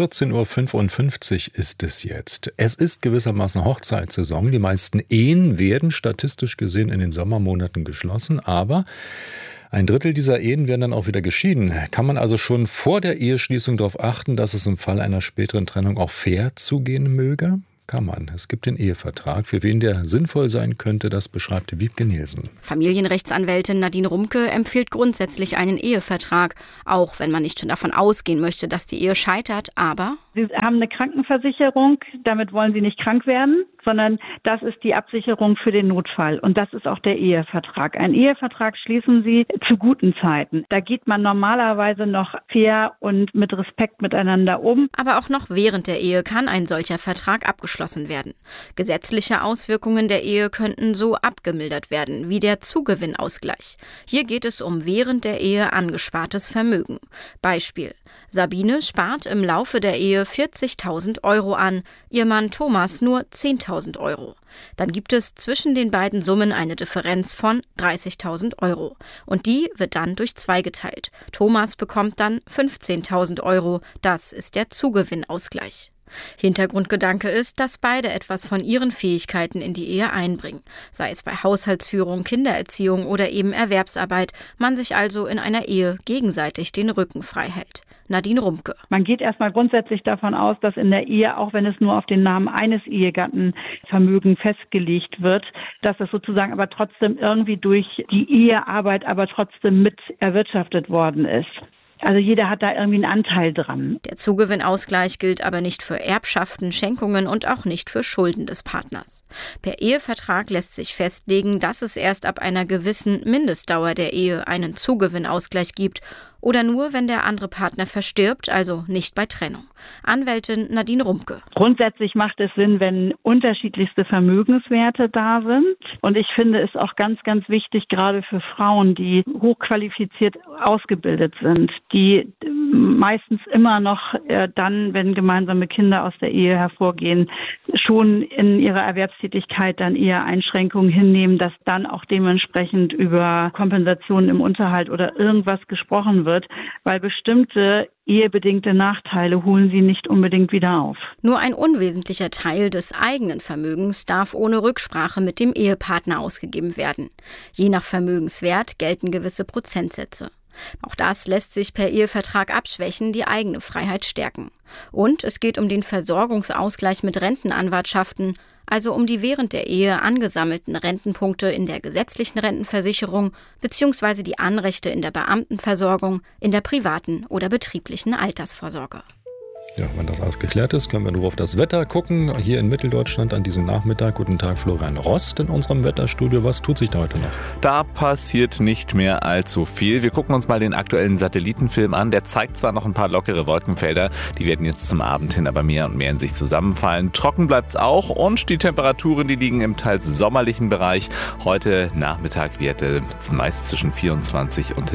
14.55 Uhr ist es jetzt. Es ist gewissermaßen Hochzeitssaison. Die meisten Ehen werden statistisch gesehen in den Sommermonaten geschlossen, aber ein Drittel dieser Ehen werden dann auch wieder geschieden. Kann man also schon vor der Eheschließung darauf achten, dass es im Fall einer späteren Trennung auch fair zugehen möge? Kann man. Es gibt den Ehevertrag. Für wen der sinnvoll sein könnte, das beschreibt Wiebke Nielsen. Familienrechtsanwältin Nadine Rumke empfiehlt grundsätzlich einen Ehevertrag, auch wenn man nicht schon davon ausgehen möchte, dass die Ehe scheitert, aber Sie haben eine Krankenversicherung, damit wollen Sie nicht krank werden, sondern das ist die Absicherung für den Notfall und das ist auch der Ehevertrag. Einen Ehevertrag schließen Sie zu guten Zeiten. Da geht man normalerweise noch fair und mit Respekt miteinander um. Aber auch noch während der Ehe kann ein solcher Vertrag abgeschlossen werden. Gesetzliche Auswirkungen der Ehe könnten so abgemildert werden, wie der Zugewinnausgleich. Hier geht es um während der Ehe angespartes Vermögen. Beispiel: Sabine spart im Laufe der Ehe 40.000 € an, ihr Mann Thomas nur 10.000 €. Dann gibt es zwischen den beiden Summen eine Differenz von 30.000 € und die wird dann durch 2 geteilt. Thomas bekommt dann 15.000 €, das ist der Zugewinnausgleich. Hintergrundgedanke ist, dass beide etwas von ihren Fähigkeiten in die Ehe einbringen, sei es bei Haushaltsführung, Kindererziehung oder eben Erwerbsarbeit, man sich also in einer Ehe gegenseitig den Rücken frei hält. Nadine Rumke. Man geht erstmal grundsätzlich davon aus, dass in der Ehe, auch wenn es nur auf den Namen eines Ehegatten Vermögen festgelegt wird, dass es sozusagen aber trotzdem irgendwie durch die Ehearbeit aber trotzdem mit erwirtschaftet worden ist. Also jeder hat da irgendwie einen Anteil dran. Der Zugewinnausgleich gilt aber nicht für Erbschaften, Schenkungen und auch nicht für Schulden des Partners. Per Ehevertrag lässt sich festlegen, dass es erst ab einer gewissen Mindestdauer der Ehe einen Zugewinnausgleich gibt oder nur, wenn der andere Partner verstirbt, also nicht bei Trennung. Anwältin Nadine Rumke. Grundsätzlich macht es Sinn, wenn unterschiedlichste Vermögenswerte da sind. Und ich finde es auch ganz, ganz wichtig, gerade für Frauen, die hochqualifiziert ausgebildet sind, die meistens immer noch dann, wenn gemeinsame Kinder aus der Ehe hervorgehen, schon in ihrer Erwerbstätigkeit dann eher Einschränkungen hinnehmen, dass dann auch dementsprechend über Kompensationen im Unterhalt oder irgendwas gesprochen wird, weil bestimmte ehebedingte Nachteile holen sie nicht unbedingt wieder auf. Nur ein unwesentlicher Teil des eigenen Vermögens darf ohne Rücksprache mit dem Ehepartner ausgegeben werden. Je nach Vermögenswert gelten gewisse Prozentsätze. Auch das lässt sich per Ehevertrag abschwächen, die eigene Freiheit stärken. Und es geht um den Versorgungsausgleich mit Rentenanwartschaften, also um die während der Ehe angesammelten Rentenpunkte in der gesetzlichen Rentenversicherung bzw. die Anrechte in der Beamtenversorgung, in der privaten oder betrieblichen Altersvorsorge. Ja, wenn das alles geklärt ist, können wir nur auf das Wetter gucken. Hier in Mitteldeutschland an diesem Nachmittag. Guten Tag, Florian Rost in unserem Wetterstudio. Was tut sich da heute noch? Da passiert nicht mehr allzu viel. Wir gucken uns mal den aktuellen Satellitenfilm an. Der zeigt zwar noch ein paar lockere Wolkenfelder, die werden jetzt zum Abend hin aber mehr und mehr in sich zusammenfallen. Trocken bleibt's auch und die Temperaturen, die liegen im teils sommerlichen Bereich. Heute Nachmittag wird es meist zwischen 24 und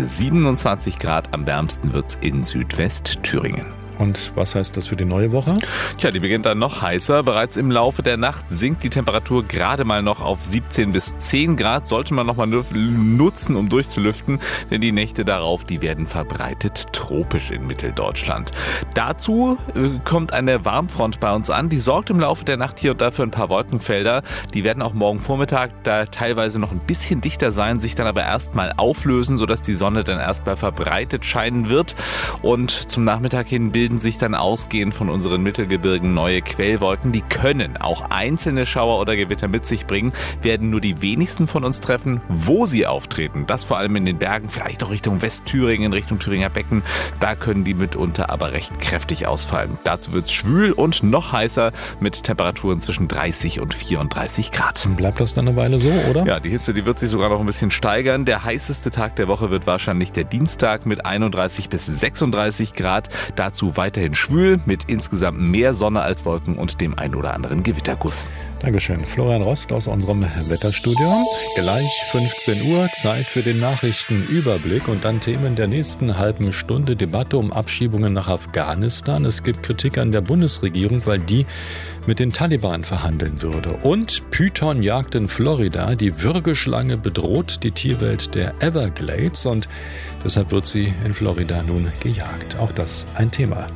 27 Grad. Am wärmsten wird's in Südwestthüringen. Und was heißt das für die neue Woche? Tja, die beginnt dann noch heißer. Bereits im Laufe der Nacht sinkt die Temperatur gerade mal noch auf 17 bis 10 Grad. Sollte man noch mal nutzen, um durchzulüften, denn die Nächte darauf, die werden verbreitet tropisch in Mitteldeutschland. Dazu kommt eine Warmfront bei uns an. Die sorgt im Laufe der Nacht hier und da für ein paar Wolkenfelder. Die werden auch morgen Vormittag da teilweise noch ein bisschen dichter sein, sich dann aber erstmal auflösen, sodass die Sonne dann erstmal verbreitet scheinen wird. Und zum Nachmittag hin bilden bilden sich dann ausgehend von unseren Mittelgebirgen neue Quellwolken. Die können auch einzelne Schauer oder Gewitter mit sich bringen, werden nur die wenigsten von uns treffen. Wo sie auftreten, das vor allem in den Bergen, vielleicht auch Richtung Westthüringen, Richtung Thüringer Becken, da können die mitunter aber recht kräftig ausfallen. Dazu wird es schwül und noch heißer mit Temperaturen zwischen 30 und 34 Grad. Bleibt das dann eine Weile so, oder? Ja, die Hitze, die wird sich sogar noch ein bisschen steigern. Der heißeste Tag der Woche wird wahrscheinlich der Dienstag mit 31 bis 36 Grad. Dazu weiterhin schwül mit insgesamt mehr Sonne als Wolken und dem ein oder anderen Gewitterguss. Dankeschön. Florian Rost aus unserem Wetterstudio. Gleich 15 Uhr, Zeit für den Nachrichtenüberblick und dann Themen der nächsten halben Stunde. Debatte um Abschiebungen nach Afghanistan. Es gibt Kritik an der Bundesregierung, weil die mit den Taliban verhandeln würde. Und Pythonjagd in Florida. Die Würgeschlange bedroht die Tierwelt der Everglades und deshalb wird sie in Florida nun gejagt. Auch das ein Thema.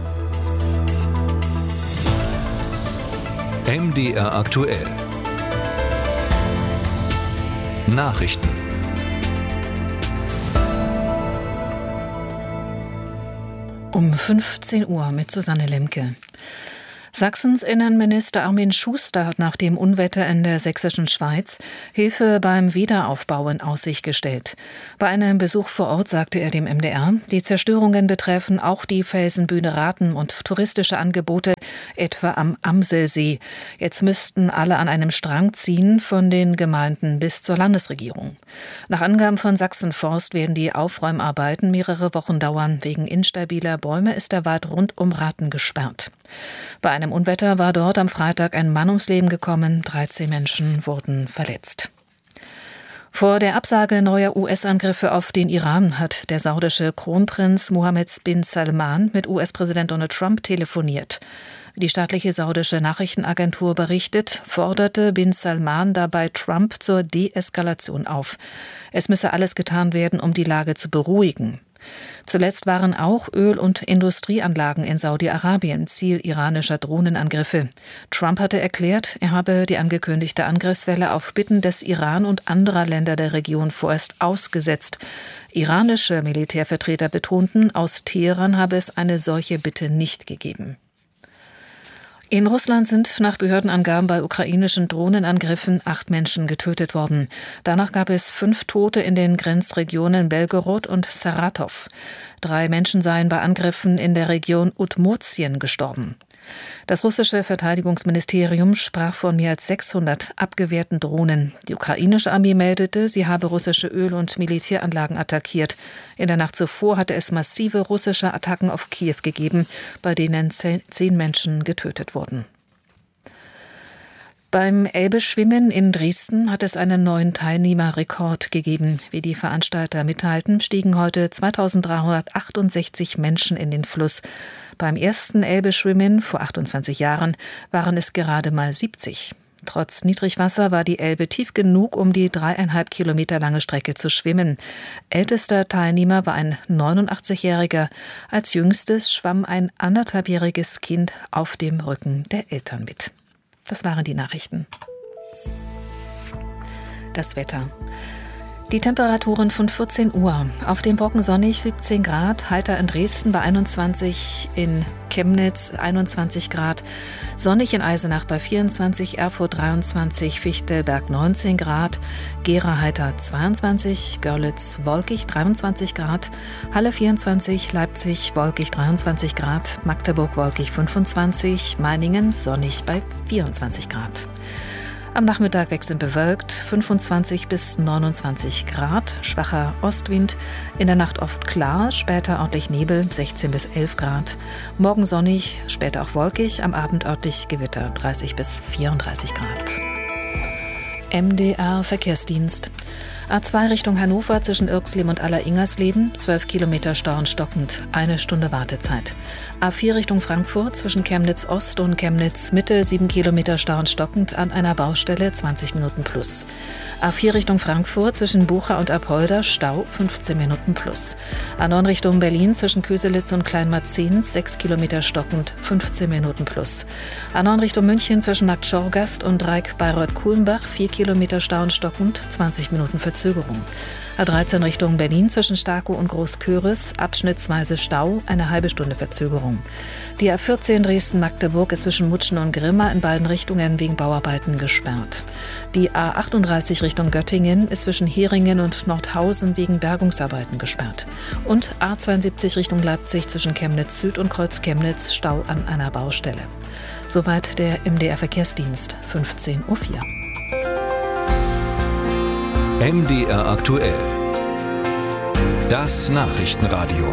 MDR aktuell. Nachrichten. Um 15 Uhr mit Susanne Lemke. Sachsens Innenminister Armin Schuster hat nach dem Unwetter in der sächsischen Schweiz Hilfe beim Wiederaufbau in Aussicht gestellt. Bei einem Besuch vor Ort sagte er dem MDR, die Zerstörungen betreffen auch die Felsenbühne Raten und touristische Angebote, etwa am Amselsee. Jetzt müssten alle an einem Strang ziehen, von den Gemeinden bis zur Landesregierung. Nach Angaben von Sachsen-Forst werden die Aufräumarbeiten mehrere Wochen dauern. Wegen instabiler Bäume ist der Wald rund um Raten gesperrt. Bei einem Unwetter war dort am Freitag ein Mann ums Leben gekommen, 13 Menschen wurden verletzt. Vor der Absage neuer US-Angriffe auf den Iran hat der saudische Kronprinz Mohammed bin Salman mit US-Präsident Donald Trump telefoniert. Wie die staatliche saudische Nachrichtenagentur berichtet, forderte bin Salman dabei Trump zur Deeskalation auf. Es müsse alles getan werden, um die Lage zu beruhigen. Zuletzt waren auch Öl- und Industrieanlagen in Saudi-Arabien Ziel iranischer Drohnenangriffe. Trump hatte erklärt, er habe die angekündigte Angriffswelle auf Bitten des Iran und anderer Länder der Region vorerst ausgesetzt. Iranische Militärvertreter betonten, aus Teheran habe es eine solche Bitte nicht gegeben. In Russland sind nach Behördenangaben bei ukrainischen Drohnenangriffen 8 Menschen getötet worden. Danach gab es 5 Tote in den Grenzregionen Belgorod und Saratow. 3 Menschen seien bei Angriffen in der Region Udmurtien gestorben. Das russische Verteidigungsministerium sprach von mehr als 600 abgewehrten Drohnen. Die ukrainische Armee meldete, sie habe russische Öl- und Militäranlagen attackiert. In der Nacht zuvor hatte es massive russische Attacken auf Kiew gegeben, bei denen 10 Menschen getötet wurden. Beim Elbe-Schwimmen in Dresden hat es einen neuen Teilnehmerrekord gegeben. Wie die Veranstalter mitteilten, stiegen heute 2368 Menschen in den Fluss. Beim ersten Elbe-Schwimmen vor 28 Jahren waren es gerade mal 70. Trotz Niedrigwasser war die Elbe tief genug, um die 3,5 Kilometer lange Strecke zu schwimmen. Ältester Teilnehmer war ein 89-Jähriger. Als jüngstes schwamm ein 1,5-jähriges Kind auf dem Rücken der Eltern mit. Das waren die Nachrichten. Das Wetter. Die Temperaturen von 14 Uhr. Auf dem Brocken sonnig 17 Grad, heiter in Dresden bei 21, in Chemnitz 21 Grad, sonnig in Eisenach bei 24, Erfurt 23, Fichtelberg 19 Grad, Gera heiter 22, Görlitz wolkig 23 Grad, Halle 24, Leipzig wolkig 23 Grad, Magdeburg wolkig 25, Meiningen sonnig bei 24 Grad. Am Nachmittag wechselnd bewölkt, 25 bis 29 Grad, schwacher Ostwind, in der Nacht oft klar, später örtlich Nebel, 16 bis 11 Grad, morgen sonnig, später auch wolkig, am Abend örtlich Gewitter, 30 bis 34 Grad. MDR Verkehrsdienst. A2 Richtung Hannover zwischen Irxleben und Aller-Ingersleben, 12 Kilometer Stau stockend, 1 Stunde Wartezeit. A4 Richtung Frankfurt zwischen Chemnitz Ost und Chemnitz Mitte, 7 Kilometer Stau stockend, an einer Baustelle 20 Minuten plus. A4 Richtung Frankfurt zwischen Bucha und Apolda, Stau 15 Minuten plus. A9 Richtung Berlin zwischen Köselitz und Kleinmarzens, 6 Kilometer stockend, 15 Minuten plus. A9 Richtung München zwischen Markt Schorgast und Dreieck Bayreuth-Kuhlenbach, 4 Kilometer Stau stockend, 20 Minuten Verzögerung. Verzögerung. A13 Richtung Berlin zwischen Starkow und Großköris, abschnittsweise Stau, eine halbe Stunde Verzögerung. Die A14 Dresden-Magdeburg ist zwischen Mutschen und Grimma in beiden Richtungen wegen Bauarbeiten gesperrt. Die A38 Richtung Göttingen ist zwischen Heringen und Nordhausen wegen Bergungsarbeiten gesperrt. Und A72 Richtung Leipzig zwischen Chemnitz Süd und Kreuz Chemnitz, Stau an einer Baustelle. Soweit der MDR-Verkehrsdienst, 15:04 Uhr. MDR aktuell. Das Nachrichtenradio.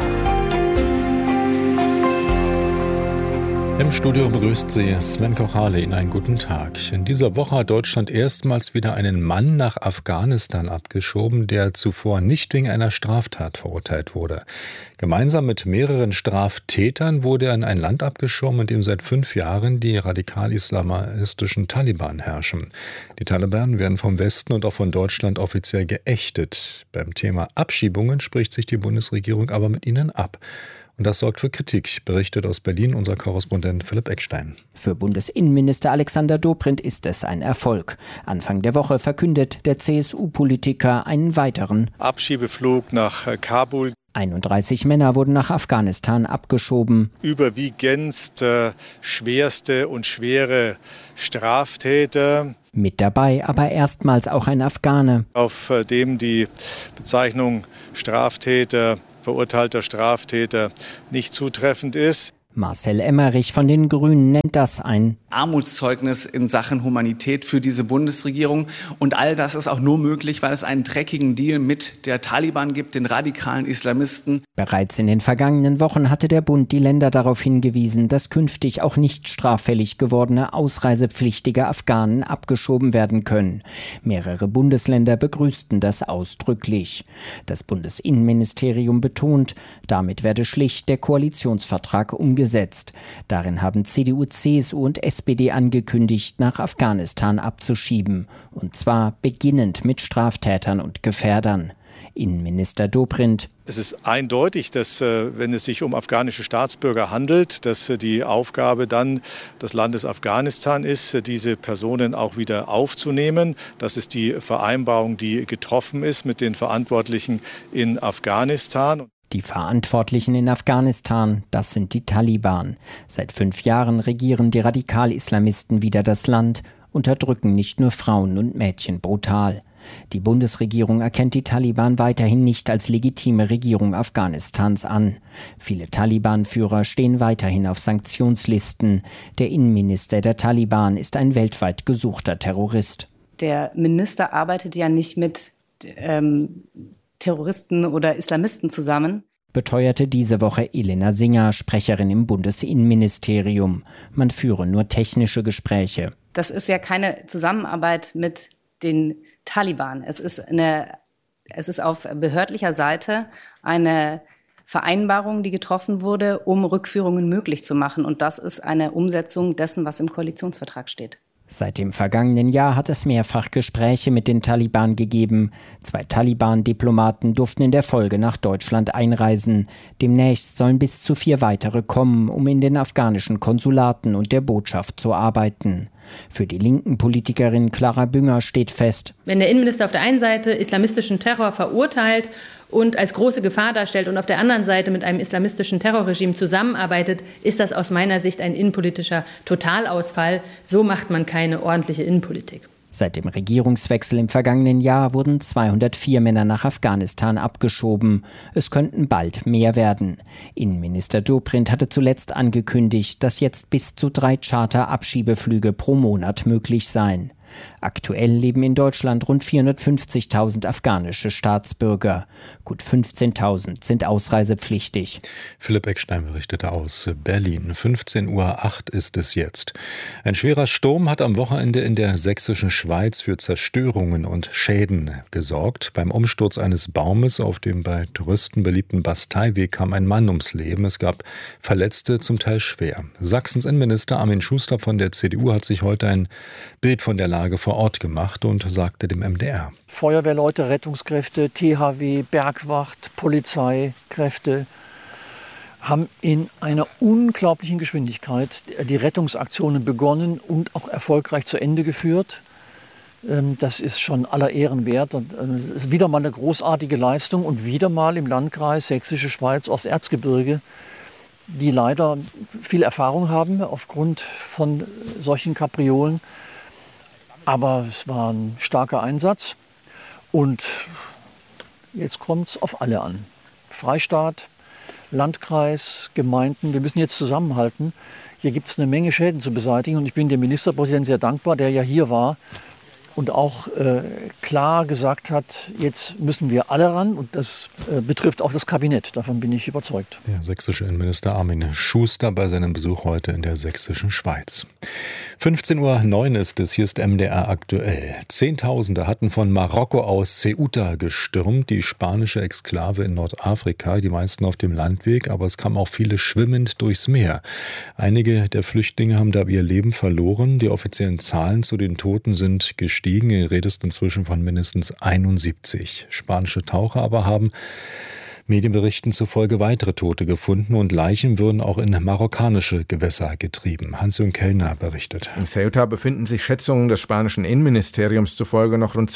Im Studio begrüßt Sie Sven Kochale. Ihnen einen guten Tag. In dieser Woche hat Deutschland erstmals wieder einen Mann nach Afghanistan abgeschoben, der zuvor nicht wegen einer Straftat verurteilt wurde. Gemeinsam mit mehreren Straftätern wurde er in ein Land abgeschoben, in dem seit 5 Jahren die radikal-islamistischen Taliban herrschen. Die Taliban werden vom Westen und auch von Deutschland offiziell geächtet. Beim Thema Abschiebungen spricht sich die Bundesregierung aber mit ihnen ab. Und das sorgt für Kritik, berichtet aus Berlin unser Korrespondent Philipp Eckstein. Für Bundesinnenminister Alexander Dobrindt ist es ein Erfolg. Anfang der Woche verkündet der CSU-Politiker einen weiteren Abschiebeflug nach Kabul. 31 Männer wurden nach Afghanistan abgeschoben. Überwiegend schwerste und schwere Straftäter. Mit dabei aber erstmals auch ein Afghane. Auf dem die Bezeichnung Straftäter, verurteilter Straftäter nicht zutreffend ist. Marcel Emmerich von den Grünen nennt das ein Armutszeugnis in Sachen Humanität für diese Bundesregierung. Und all das ist auch nur möglich, weil es einen dreckigen Deal mit der Taliban gibt, den radikalen Islamisten. Bereits in den vergangenen Wochen hatte der Bund die Länder darauf hingewiesen, dass künftig auch nicht straffällig gewordene ausreisepflichtige Afghanen abgeschoben werden können. Mehrere Bundesländer begrüßten das ausdrücklich. Das Bundesinnenministerium betont, damit werde schlicht der Koalitionsvertrag umgesetzt. Darin haben CDU, CSU und SPD angekündigt, nach Afghanistan abzuschieben. Und zwar beginnend mit Straftätern und Gefährdern. Innenminister Dobrindt: Es ist eindeutig, dass, wenn es sich um afghanische Staatsbürger handelt, dass die Aufgabe dann des Landes Afghanistan ist, diese Personen auch wieder aufzunehmen. Das ist die Vereinbarung, die getroffen ist mit den Verantwortlichen in Afghanistan. Die Verantwortlichen in Afghanistan, das sind die Taliban. Seit 5 Jahren regieren die Radikal-Islamisten wieder das Land, unterdrücken nicht nur Frauen und Mädchen brutal. Die Bundesregierung erkennt die Taliban weiterhin nicht als legitime Regierung Afghanistans an. Viele Taliban-Führer stehen weiterhin auf Sanktionslisten. Der Innenminister der Taliban ist ein weltweit gesuchter Terrorist. Der Minister arbeitet ja nicht mit Terroristen oder Islamisten zusammen, beteuerte diese Woche Elena Singer, Sprecherin im Bundesinnenministerium. Man führe nur technische Gespräche. Das ist ja keine Zusammenarbeit mit den Taliban. Es ist auf behördlicher Seite eine Vereinbarung, die getroffen wurde, um Rückführungen möglich zu machen. Und das ist eine Umsetzung dessen, was im Koalitionsvertrag steht. Seit dem vergangenen Jahr hat es mehrfach Gespräche mit den Taliban gegeben. 2 Taliban-Diplomaten durften in der Folge nach Deutschland einreisen. Demnächst sollen bis zu 4 weitere kommen, um in den afghanischen Konsulaten und der Botschaft zu arbeiten. Für die linken Politikerin Clara Bünger steht fest: Wenn der Innenminister auf der einen Seite islamistischen Terror verurteilt und als große Gefahr darstellt und auf der anderen Seite mit einem islamistischen Terrorregime zusammenarbeitet, ist das aus meiner Sicht ein innenpolitischer Totalausfall. So macht man keine ordentliche Innenpolitik. Seit dem Regierungswechsel im vergangenen Jahr wurden 204 Männer nach Afghanistan abgeschoben. Es könnten bald mehr werden. Innenminister Dobrindt hatte zuletzt angekündigt, dass jetzt bis zu 3 Charter-Abschiebeflüge pro Monat möglich seien. Aktuell leben in Deutschland rund 450.000 afghanische Staatsbürger. Gut 15.000 sind ausreisepflichtig. Philipp Eckstein berichtete aus Berlin. 15:08 Uhr ist es jetzt. Ein schwerer Sturm hat am Wochenende in der sächsischen Schweiz für Zerstörungen und Schäden gesorgt. Beim Umsturz eines Baumes auf dem bei Touristen beliebten Basteiweg kam ein Mann ums Leben. Es gab Verletzte, zum Teil schwer. Sachsens Innenminister Armin Schuster von der CDU hat sich heute ein Bild von der Lage vor Ort gemacht und sagte dem MDR: Feuerwehrleute, Rettungskräfte, THW, Bergwacht, Polizeikräfte haben in einer unglaublichen Geschwindigkeit die Rettungsaktionen begonnen und auch erfolgreich zu Ende geführt. Das ist schon aller Ehren wert. Und es ist wieder mal eine großartige Leistung und wieder mal im Landkreis Sächsische Schweiz, Osterzgebirge, die leider viel Erfahrung haben aufgrund von solchen Kapriolen. Aber es war ein starker Einsatz und jetzt kommt es auf alle an. Freistaat, Landkreis, Gemeinden, wir müssen jetzt zusammenhalten. Hier gibt es eine Menge Schäden zu beseitigen und ich bin dem Ministerpräsidenten sehr dankbar, der ja hier war und auch klar gesagt hat, jetzt müssen wir alle ran und das betrifft auch das Kabinett, davon bin ich überzeugt. Der sächsische Innenminister Armin Schuster bei seinem Besuch heute in der sächsischen Schweiz. 15:09 Uhr ist es, hier ist MDR aktuell. Zehntausende hatten von Marokko aus Ceuta gestürmt, die spanische Exklave in Nordafrika, die meisten auf dem Landweg, aber es kamen auch viele schwimmend durchs Meer. Einige der Flüchtlinge haben dabei ihr Leben verloren, die offiziellen Zahlen zu den Toten sind gestiegen. Die Rede ist inzwischen von mindestens 71. Spanische Taucher aber haben Medienberichten zufolge weitere Tote gefunden und Leichen würden auch in marokkanische Gewässer getrieben. Hans-Jürgen Kellner berichtet. In Ceuta befinden sich Schätzungen des spanischen Innenministeriums zufolge noch rund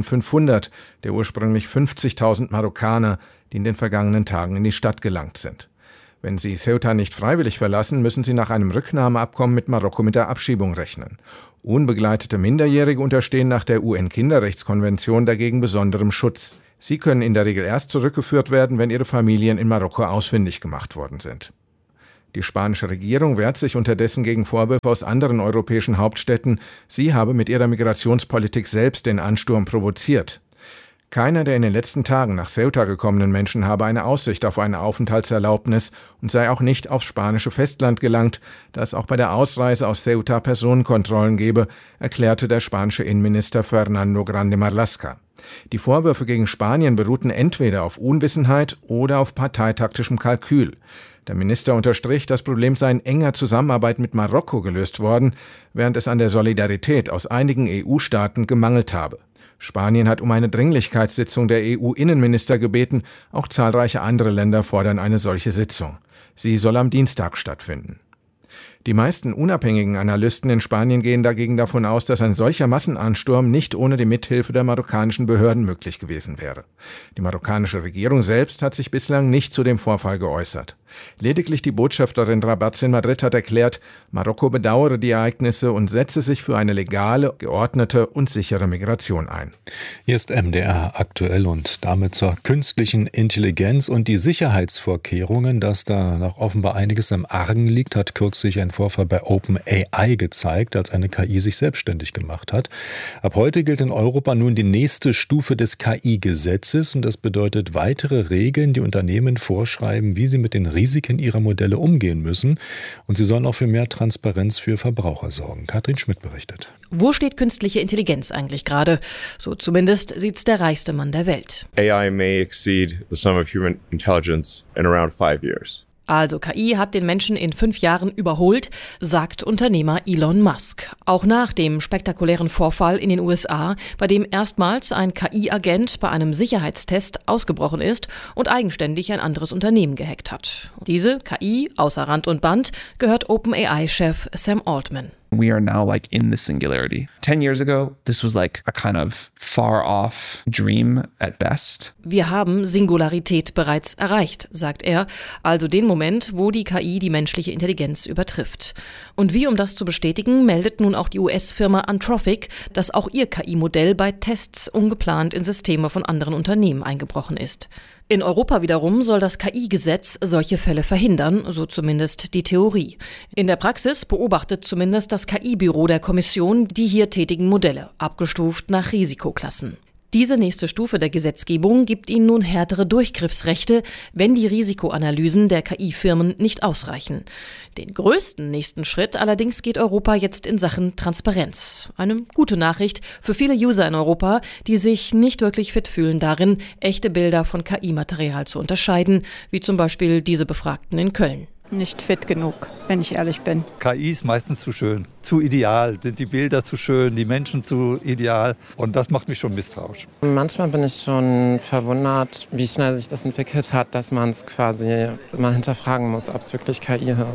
2500 der ursprünglich 50.000 Marokkaner, die in den vergangenen Tagen in die Stadt gelangt sind. Wenn sie Ceuta nicht freiwillig verlassen, müssen sie nach einem Rücknahmeabkommen mit Marokko mit der Abschiebung rechnen. Unbegleitete Minderjährige unterstehen nach der UN-Kinderrechtskonvention dagegen besonderem Schutz. Sie können in der Regel erst zurückgeführt werden, wenn ihre Familien in Marokko ausfindig gemacht worden sind. Die spanische Regierung wehrt sich unterdessen gegen Vorwürfe aus anderen europäischen Hauptstädten, sie habe mit ihrer Migrationspolitik selbst den Ansturm provoziert. Keiner der in den letzten Tagen nach Ceuta gekommenen Menschen habe eine Aussicht auf eine Aufenthaltserlaubnis und sei auch nicht aufs spanische Festland gelangt, da es auch bei der Ausreise aus Ceuta Personenkontrollen gebe, erklärte der spanische Innenminister Fernando Grande Marlaska. Die Vorwürfe gegen Spanien beruhten entweder auf Unwissenheit oder auf parteitaktischem Kalkül. Der Minister unterstrich, das Problem sei in enger Zusammenarbeit mit Marokko gelöst worden, während es an der Solidarität aus einigen EU-Staaten gemangelt habe. Spanien hat um eine Dringlichkeitssitzung der EU-Innenminister gebeten, auch zahlreiche andere Länder fordern eine solche Sitzung. Sie soll am Dienstag stattfinden. Die meisten unabhängigen Analysten in Spanien gehen dagegen davon aus, dass ein solcher Massenansturm nicht ohne die Mithilfe der marokkanischen Behörden möglich gewesen wäre. Die marokkanische Regierung selbst hat sich bislang nicht zu dem Vorfall geäußert. Lediglich die Botschafterin Rabatz in Madrid hat erklärt, Marokko bedauere die Ereignisse und setze sich für eine legale, geordnete und sichere Migration ein. Hier ist MDR aktuell und damit zur künstlichen Intelligenz und die Sicherheitsvorkehrungen, dass da noch offenbar einiges im Argen liegt, hat kürzlich ein Vorfall bei OpenAI gezeigt, als eine KI sich selbstständig gemacht hat. Ab heute gilt in Europa nun die nächste Stufe des KI-Gesetzes und das bedeutet weitere Regeln, die Unternehmen vorschreiben, wie sie mit den Risiken ihrer Modelle umgehen müssen. Und sie sollen auch für mehr Transparenz für Verbraucher sorgen. Katrin Schmidt berichtet. Wo steht künstliche Intelligenz eigentlich gerade? So zumindest sieht's der reichste Mann der Welt. AI may exceed the sum of human intelligence in around 5 years. Also KI hat den Menschen in 5 Jahren überholt, sagt Unternehmer Elon Musk. Auch nach dem spektakulären Vorfall in den USA, bei dem erstmals ein KI-Agent bei einem Sicherheitstest ausgebrochen ist und eigenständig ein anderes Unternehmen gehackt hat. Diese KI, außer Rand und Band, gehört OpenAI-Chef Sam Altman. We are now like in the singularity. 10 years ago, this was like a kind of far off dream at best. Wir haben Singularität bereits erreicht, sagt er, also den Moment, wo die KI die menschliche Intelligenz übertrifft. Und wie um das zu bestätigen, meldet nun auch die US-Firma Anthropic, dass auch ihr KI-Modell bei Tests ungeplant in Systeme von anderen Unternehmen eingebrochen ist. In Europa wiederum soll das KI-Gesetz solche Fälle verhindern, so zumindest die Theorie. In der Praxis beobachtet zumindest das KI-Büro der Kommission die hier tätigen Modelle, abgestuft nach Risikoklassen. Diese nächste Stufe der Gesetzgebung gibt ihnen nun härtere Durchgriffsrechte, wenn die Risikoanalysen der KI-Firmen nicht ausreichen. Den größten nächsten Schritt allerdings geht Europa jetzt in Sachen Transparenz. Eine gute Nachricht für viele User in Europa, die sich nicht wirklich fit fühlen darin, echte Bilder von KI-Material zu unterscheiden, wie zum Beispiel diese Befragten in Köln. Nicht fit genug, wenn ich ehrlich bin. KI ist meistens zu schön, zu ideal, sind die Bilder zu schön, die Menschen zu ideal und das macht mich schon misstrauisch. Manchmal bin ich schon verwundert, wie schnell sich das entwickelt hat, dass man es quasi immer hinterfragen muss, ob es wirklich KI ist.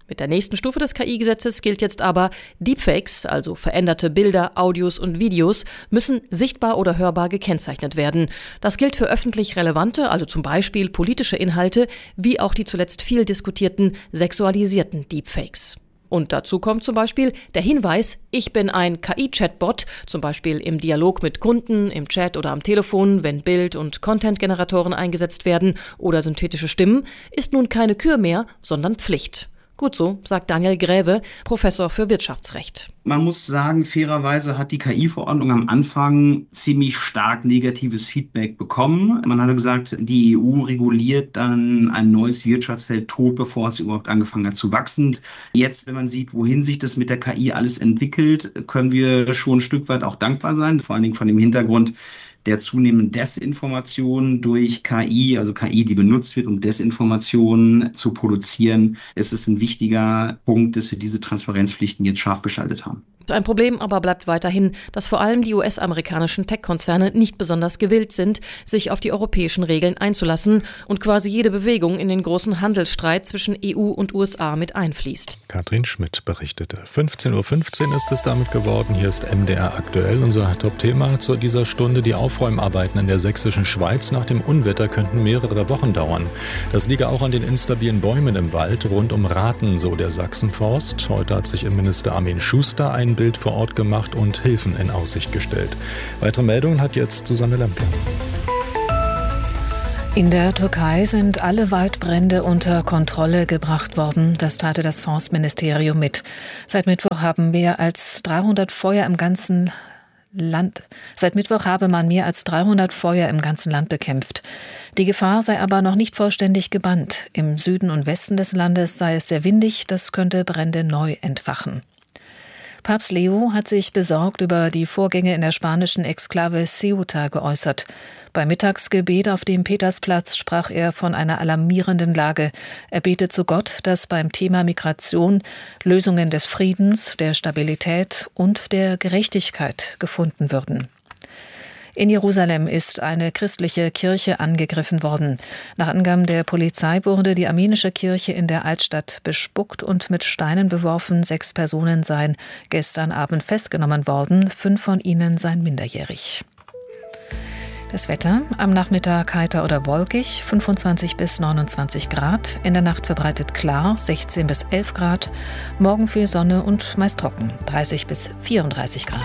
Mit der nächsten Stufe des KI-Gesetzes gilt jetzt aber, Deepfakes, also veränderte Bilder, Audios und Videos, müssen sichtbar oder hörbar gekennzeichnet werden. Das gilt für öffentlich relevante, also zum Beispiel politische Inhalte, wie auch die zuletzt viel diskutierten sexualisierten Deepfakes. Und dazu kommt zum Beispiel der Hinweis, ich bin ein KI-Chatbot, zum Beispiel im Dialog mit Kunden, im Chat oder am Telefon, wenn Bild- und Content-Generatoren eingesetzt werden oder synthetische Stimmen, ist nun keine Kür mehr, sondern Pflicht. Gut so, sagt Daniel Gräve, Professor für Wirtschaftsrecht. Man muss sagen, fairerweise hat die KI-Verordnung am Anfang ziemlich stark negatives Feedback bekommen. Man hatte gesagt, die EU reguliert dann ein neues Wirtschaftsfeld tot, bevor es überhaupt angefangen hat zu wachsen. Jetzt, wenn man sieht, wohin sich das mit der KI alles entwickelt, können wir schon ein Stück weit auch dankbar sein, vor allen Dingen von dem Hintergrund der zunehmenden Desinformation durch KI, also KI, die benutzt wird, um Desinformation zu produzieren, ist es ein wichtiger Punkt, dass wir diese Transparenzpflichten jetzt scharf geschaltet haben. Ein Problem aber bleibt weiterhin, dass vor allem die US-amerikanischen Tech-Konzerne nicht besonders gewillt sind, sich auf die europäischen Regeln einzulassen und quasi jede Bewegung in den großen Handelsstreit zwischen EU und USA mit einfließt. Katrin Schmidt berichtete. 15:15 Uhr ist es damit geworden. Hier ist MDR aktuell. Unser Top-Thema zu dieser Stunde. Die Aufräumarbeiten in der sächsischen Schweiz nach dem Unwetter könnten mehrere Wochen dauern. Das liege auch an den instabilen Bäumen im Wald rund um Rathen, so der Sachsenforst. Heute hat sich Innenminister Armin Schuster ein Bild vor Ort gemacht und Hilfen in Aussicht gestellt. Weitere Meldungen hat jetzt Susanne Lemke. In der Türkei sind alle Waldbrände unter Kontrolle gebracht worden. Das teilte das Forstministerium mit. Seit Mittwoch haben mehr als 300 Feuer im ganzen Land. Seit Mittwoch habe man mehr als 300 Feuer im ganzen Land bekämpft. Die Gefahr sei aber noch nicht vollständig gebannt. Im Süden und Westen des Landes sei es sehr windig, das könnte Brände neu entfachen. Papst Leo hat sich besorgt über die Vorgänge in der spanischen Exklave Ceuta geäußert. Beim Mittagsgebet auf dem Petersplatz sprach er von einer alarmierenden Lage. Er betet zu Gott, dass beim Thema Migration Lösungen des Friedens, der Stabilität und der Gerechtigkeit gefunden würden. In Jerusalem ist eine christliche Kirche angegriffen worden. Nach Angaben der Polizei wurde die armenische Kirche in der Altstadt bespuckt und mit Steinen beworfen. 6 Personen seien gestern Abend festgenommen worden. 5 von ihnen seien minderjährig. Das Wetter: am Nachmittag heiter oder wolkig, 25 bis 29 Grad. In der Nacht verbreitet klar, 16 bis 11 Grad. Morgen viel Sonne und meist trocken, 30 bis 34 Grad.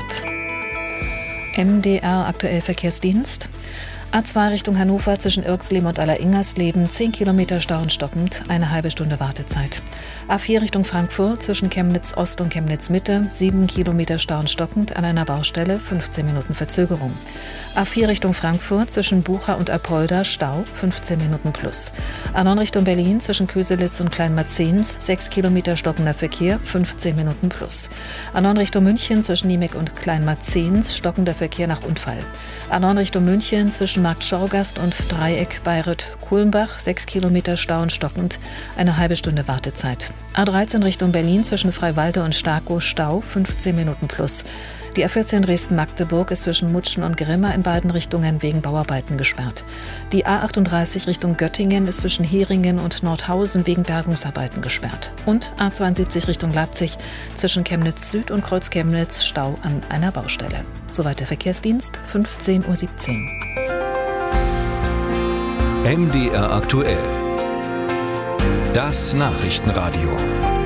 MDR aktuell Verkehrsdienst. A2 Richtung Hannover zwischen Irxleben und Alleringmersleben 10 Kilometer Stau und stockend, eine halbe Stunde Wartezeit. A4 Richtung Frankfurt zwischen Chemnitz Ost und Chemnitz Mitte 7 Kilometer Stau und stockend, an einer Baustelle 15 Minuten Verzögerung. A4 Richtung Frankfurt zwischen Bucha und Apolda Stau 15 Minuten plus. A9 Richtung Berlin zwischen Köselitz und Kleinmarzens 6 Kilometer stockender Verkehr 15 Minuten plus. A9 Richtung München zwischen Niemek und Kleinmarzens stockender Verkehr nach Unfall. A9 Richtung München zwischen Markt Schorgast und Dreieck Bayreuth-Kulmbach 6 Kilometer Stau und stockend, eine halbe Stunde Wartezeit. A13 Richtung Berlin zwischen Freiwalde und Starkow Stau 15 Minuten plus. Die A14 Dresden-Magdeburg ist zwischen Mutschen und Grimma in beiden Richtungen wegen Bauarbeiten gesperrt. Die A38 Richtung Göttingen ist zwischen Heringen und Nordhausen wegen Bergungsarbeiten gesperrt. Und A72 Richtung Leipzig zwischen Chemnitz Süd und Kreuz Chemnitz Stau an einer Baustelle. Soweit der Verkehrsdienst, 15:17 Uhr. MDR aktuell. Das Nachrichtenradio.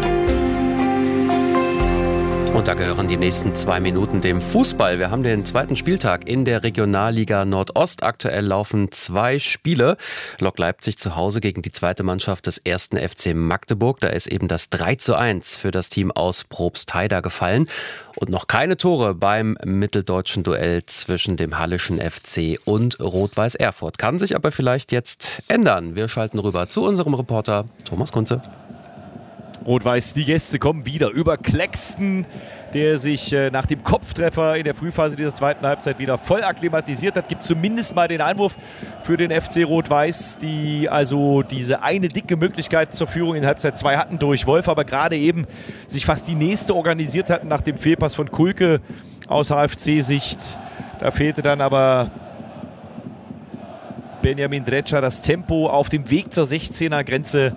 Und da gehören die nächsten 2 Minuten dem Fußball. Wir haben den 2. Spieltag in der Regionalliga Nordost. Aktuell laufen 2 Spiele. Lok Leipzig zu Hause gegen die zweite Mannschaft des 1. FC Magdeburg. Da ist eben das 3:1 für das Team aus Probstheida gefallen. Und noch keine Tore beim mitteldeutschen Duell zwischen dem Hallischen FC und Rot-Weiß Erfurt. Kann sich aber vielleicht jetzt ändern. Wir schalten rüber zu unserem Reporter Thomas Kunze. Rot-Weiß, die Gäste kommen wieder über Claxton, der sich nach dem Kopftreffer in der Frühphase dieser zweiten Halbzeit wieder voll akklimatisiert hat. Gibt zumindest mal den Einwurf für den FC Rot-Weiß, die also diese eine dicke Möglichkeit zur Führung in Halbzeit 2 hatten durch Wolf, aber gerade eben sich fast die nächste organisiert hatten nach dem Fehlpass von Kulke aus HFC-Sicht. Da fehlte dann aber Benjamin Dretscher das Tempo auf dem Weg zur 16er Grenze.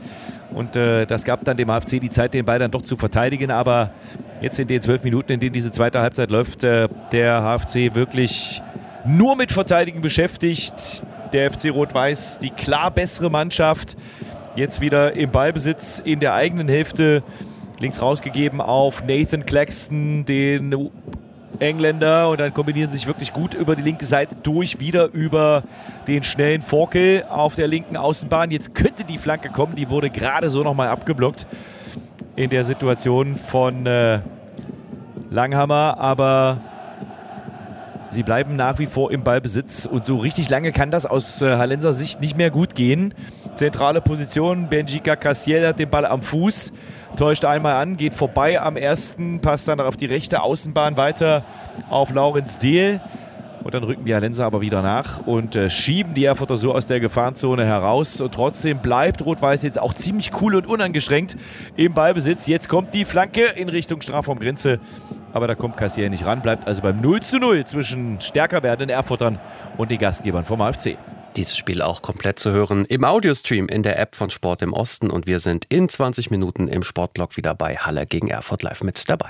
Und das gab dann dem HFC die Zeit, den Ball dann doch zu verteidigen. Aber jetzt in den 12 Minuten, in denen diese zweite Halbzeit läuft, der HFC wirklich nur mit Verteidigen beschäftigt. Der FC Rot-Weiß, die klar bessere Mannschaft, jetzt wieder im Ballbesitz in der eigenen Hälfte. Links rausgegeben auf Nathan Claxton, den Engländer, und dann kombinieren sie sich wirklich gut über die linke Seite durch, wieder über den schnellen Forkel auf der linken Außenbahn. Jetzt könnte die Flanke kommen, die wurde gerade so nochmal abgeblockt in der Situation von Langhammer, aber sie bleiben nach wie vor im Ballbesitz und so richtig lange kann das aus Hallenser Sicht nicht mehr gut gehen. Zentrale Position, Benjika Cassiel hat den Ball am Fuß, täuscht einmal an, geht vorbei am ersten, passt dann auf die rechte Außenbahn weiter auf Laurenz Dehl. Und dann rücken die Hallenser aber wieder nach und schieben die Erfurter so aus der Gefahrenzone heraus. Und trotzdem bleibt Rot-Weiß jetzt auch ziemlich cool und uneingeschränkt im Ballbesitz. Jetzt kommt die Flanke in Richtung Strafraumgrenze. Aber da kommt Cassiel nicht ran, bleibt also beim 0:0 zwischen stärker werdenden Erfurtern und den Gastgebern vom HFC. Dieses Spiel auch komplett zu hören im Audiostream in der App von Sport im Osten. Und wir sind in 20 Minuten im Sportblock wieder bei Halle gegen Erfurt live mit dabei.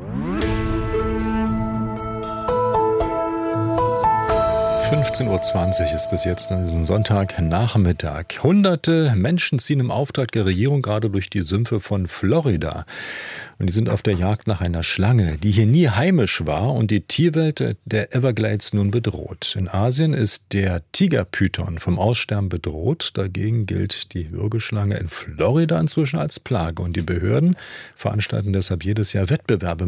15:20 Uhr ist es jetzt an diesem Sonntagnachmittag. Hunderte Menschen ziehen im Auftrag der Regierung gerade durch die Sümpfe von Florida. Und die sind auf der Jagd nach einer Schlange, die hier nie heimisch war und die Tierwelt der Everglades nun bedroht. In Asien ist der Tigerpython vom Aussterben bedroht. Dagegen gilt die Würgeschlange in Florida inzwischen als Plage. Und die Behörden veranstalten deshalb jedes Jahr Wettbewerbe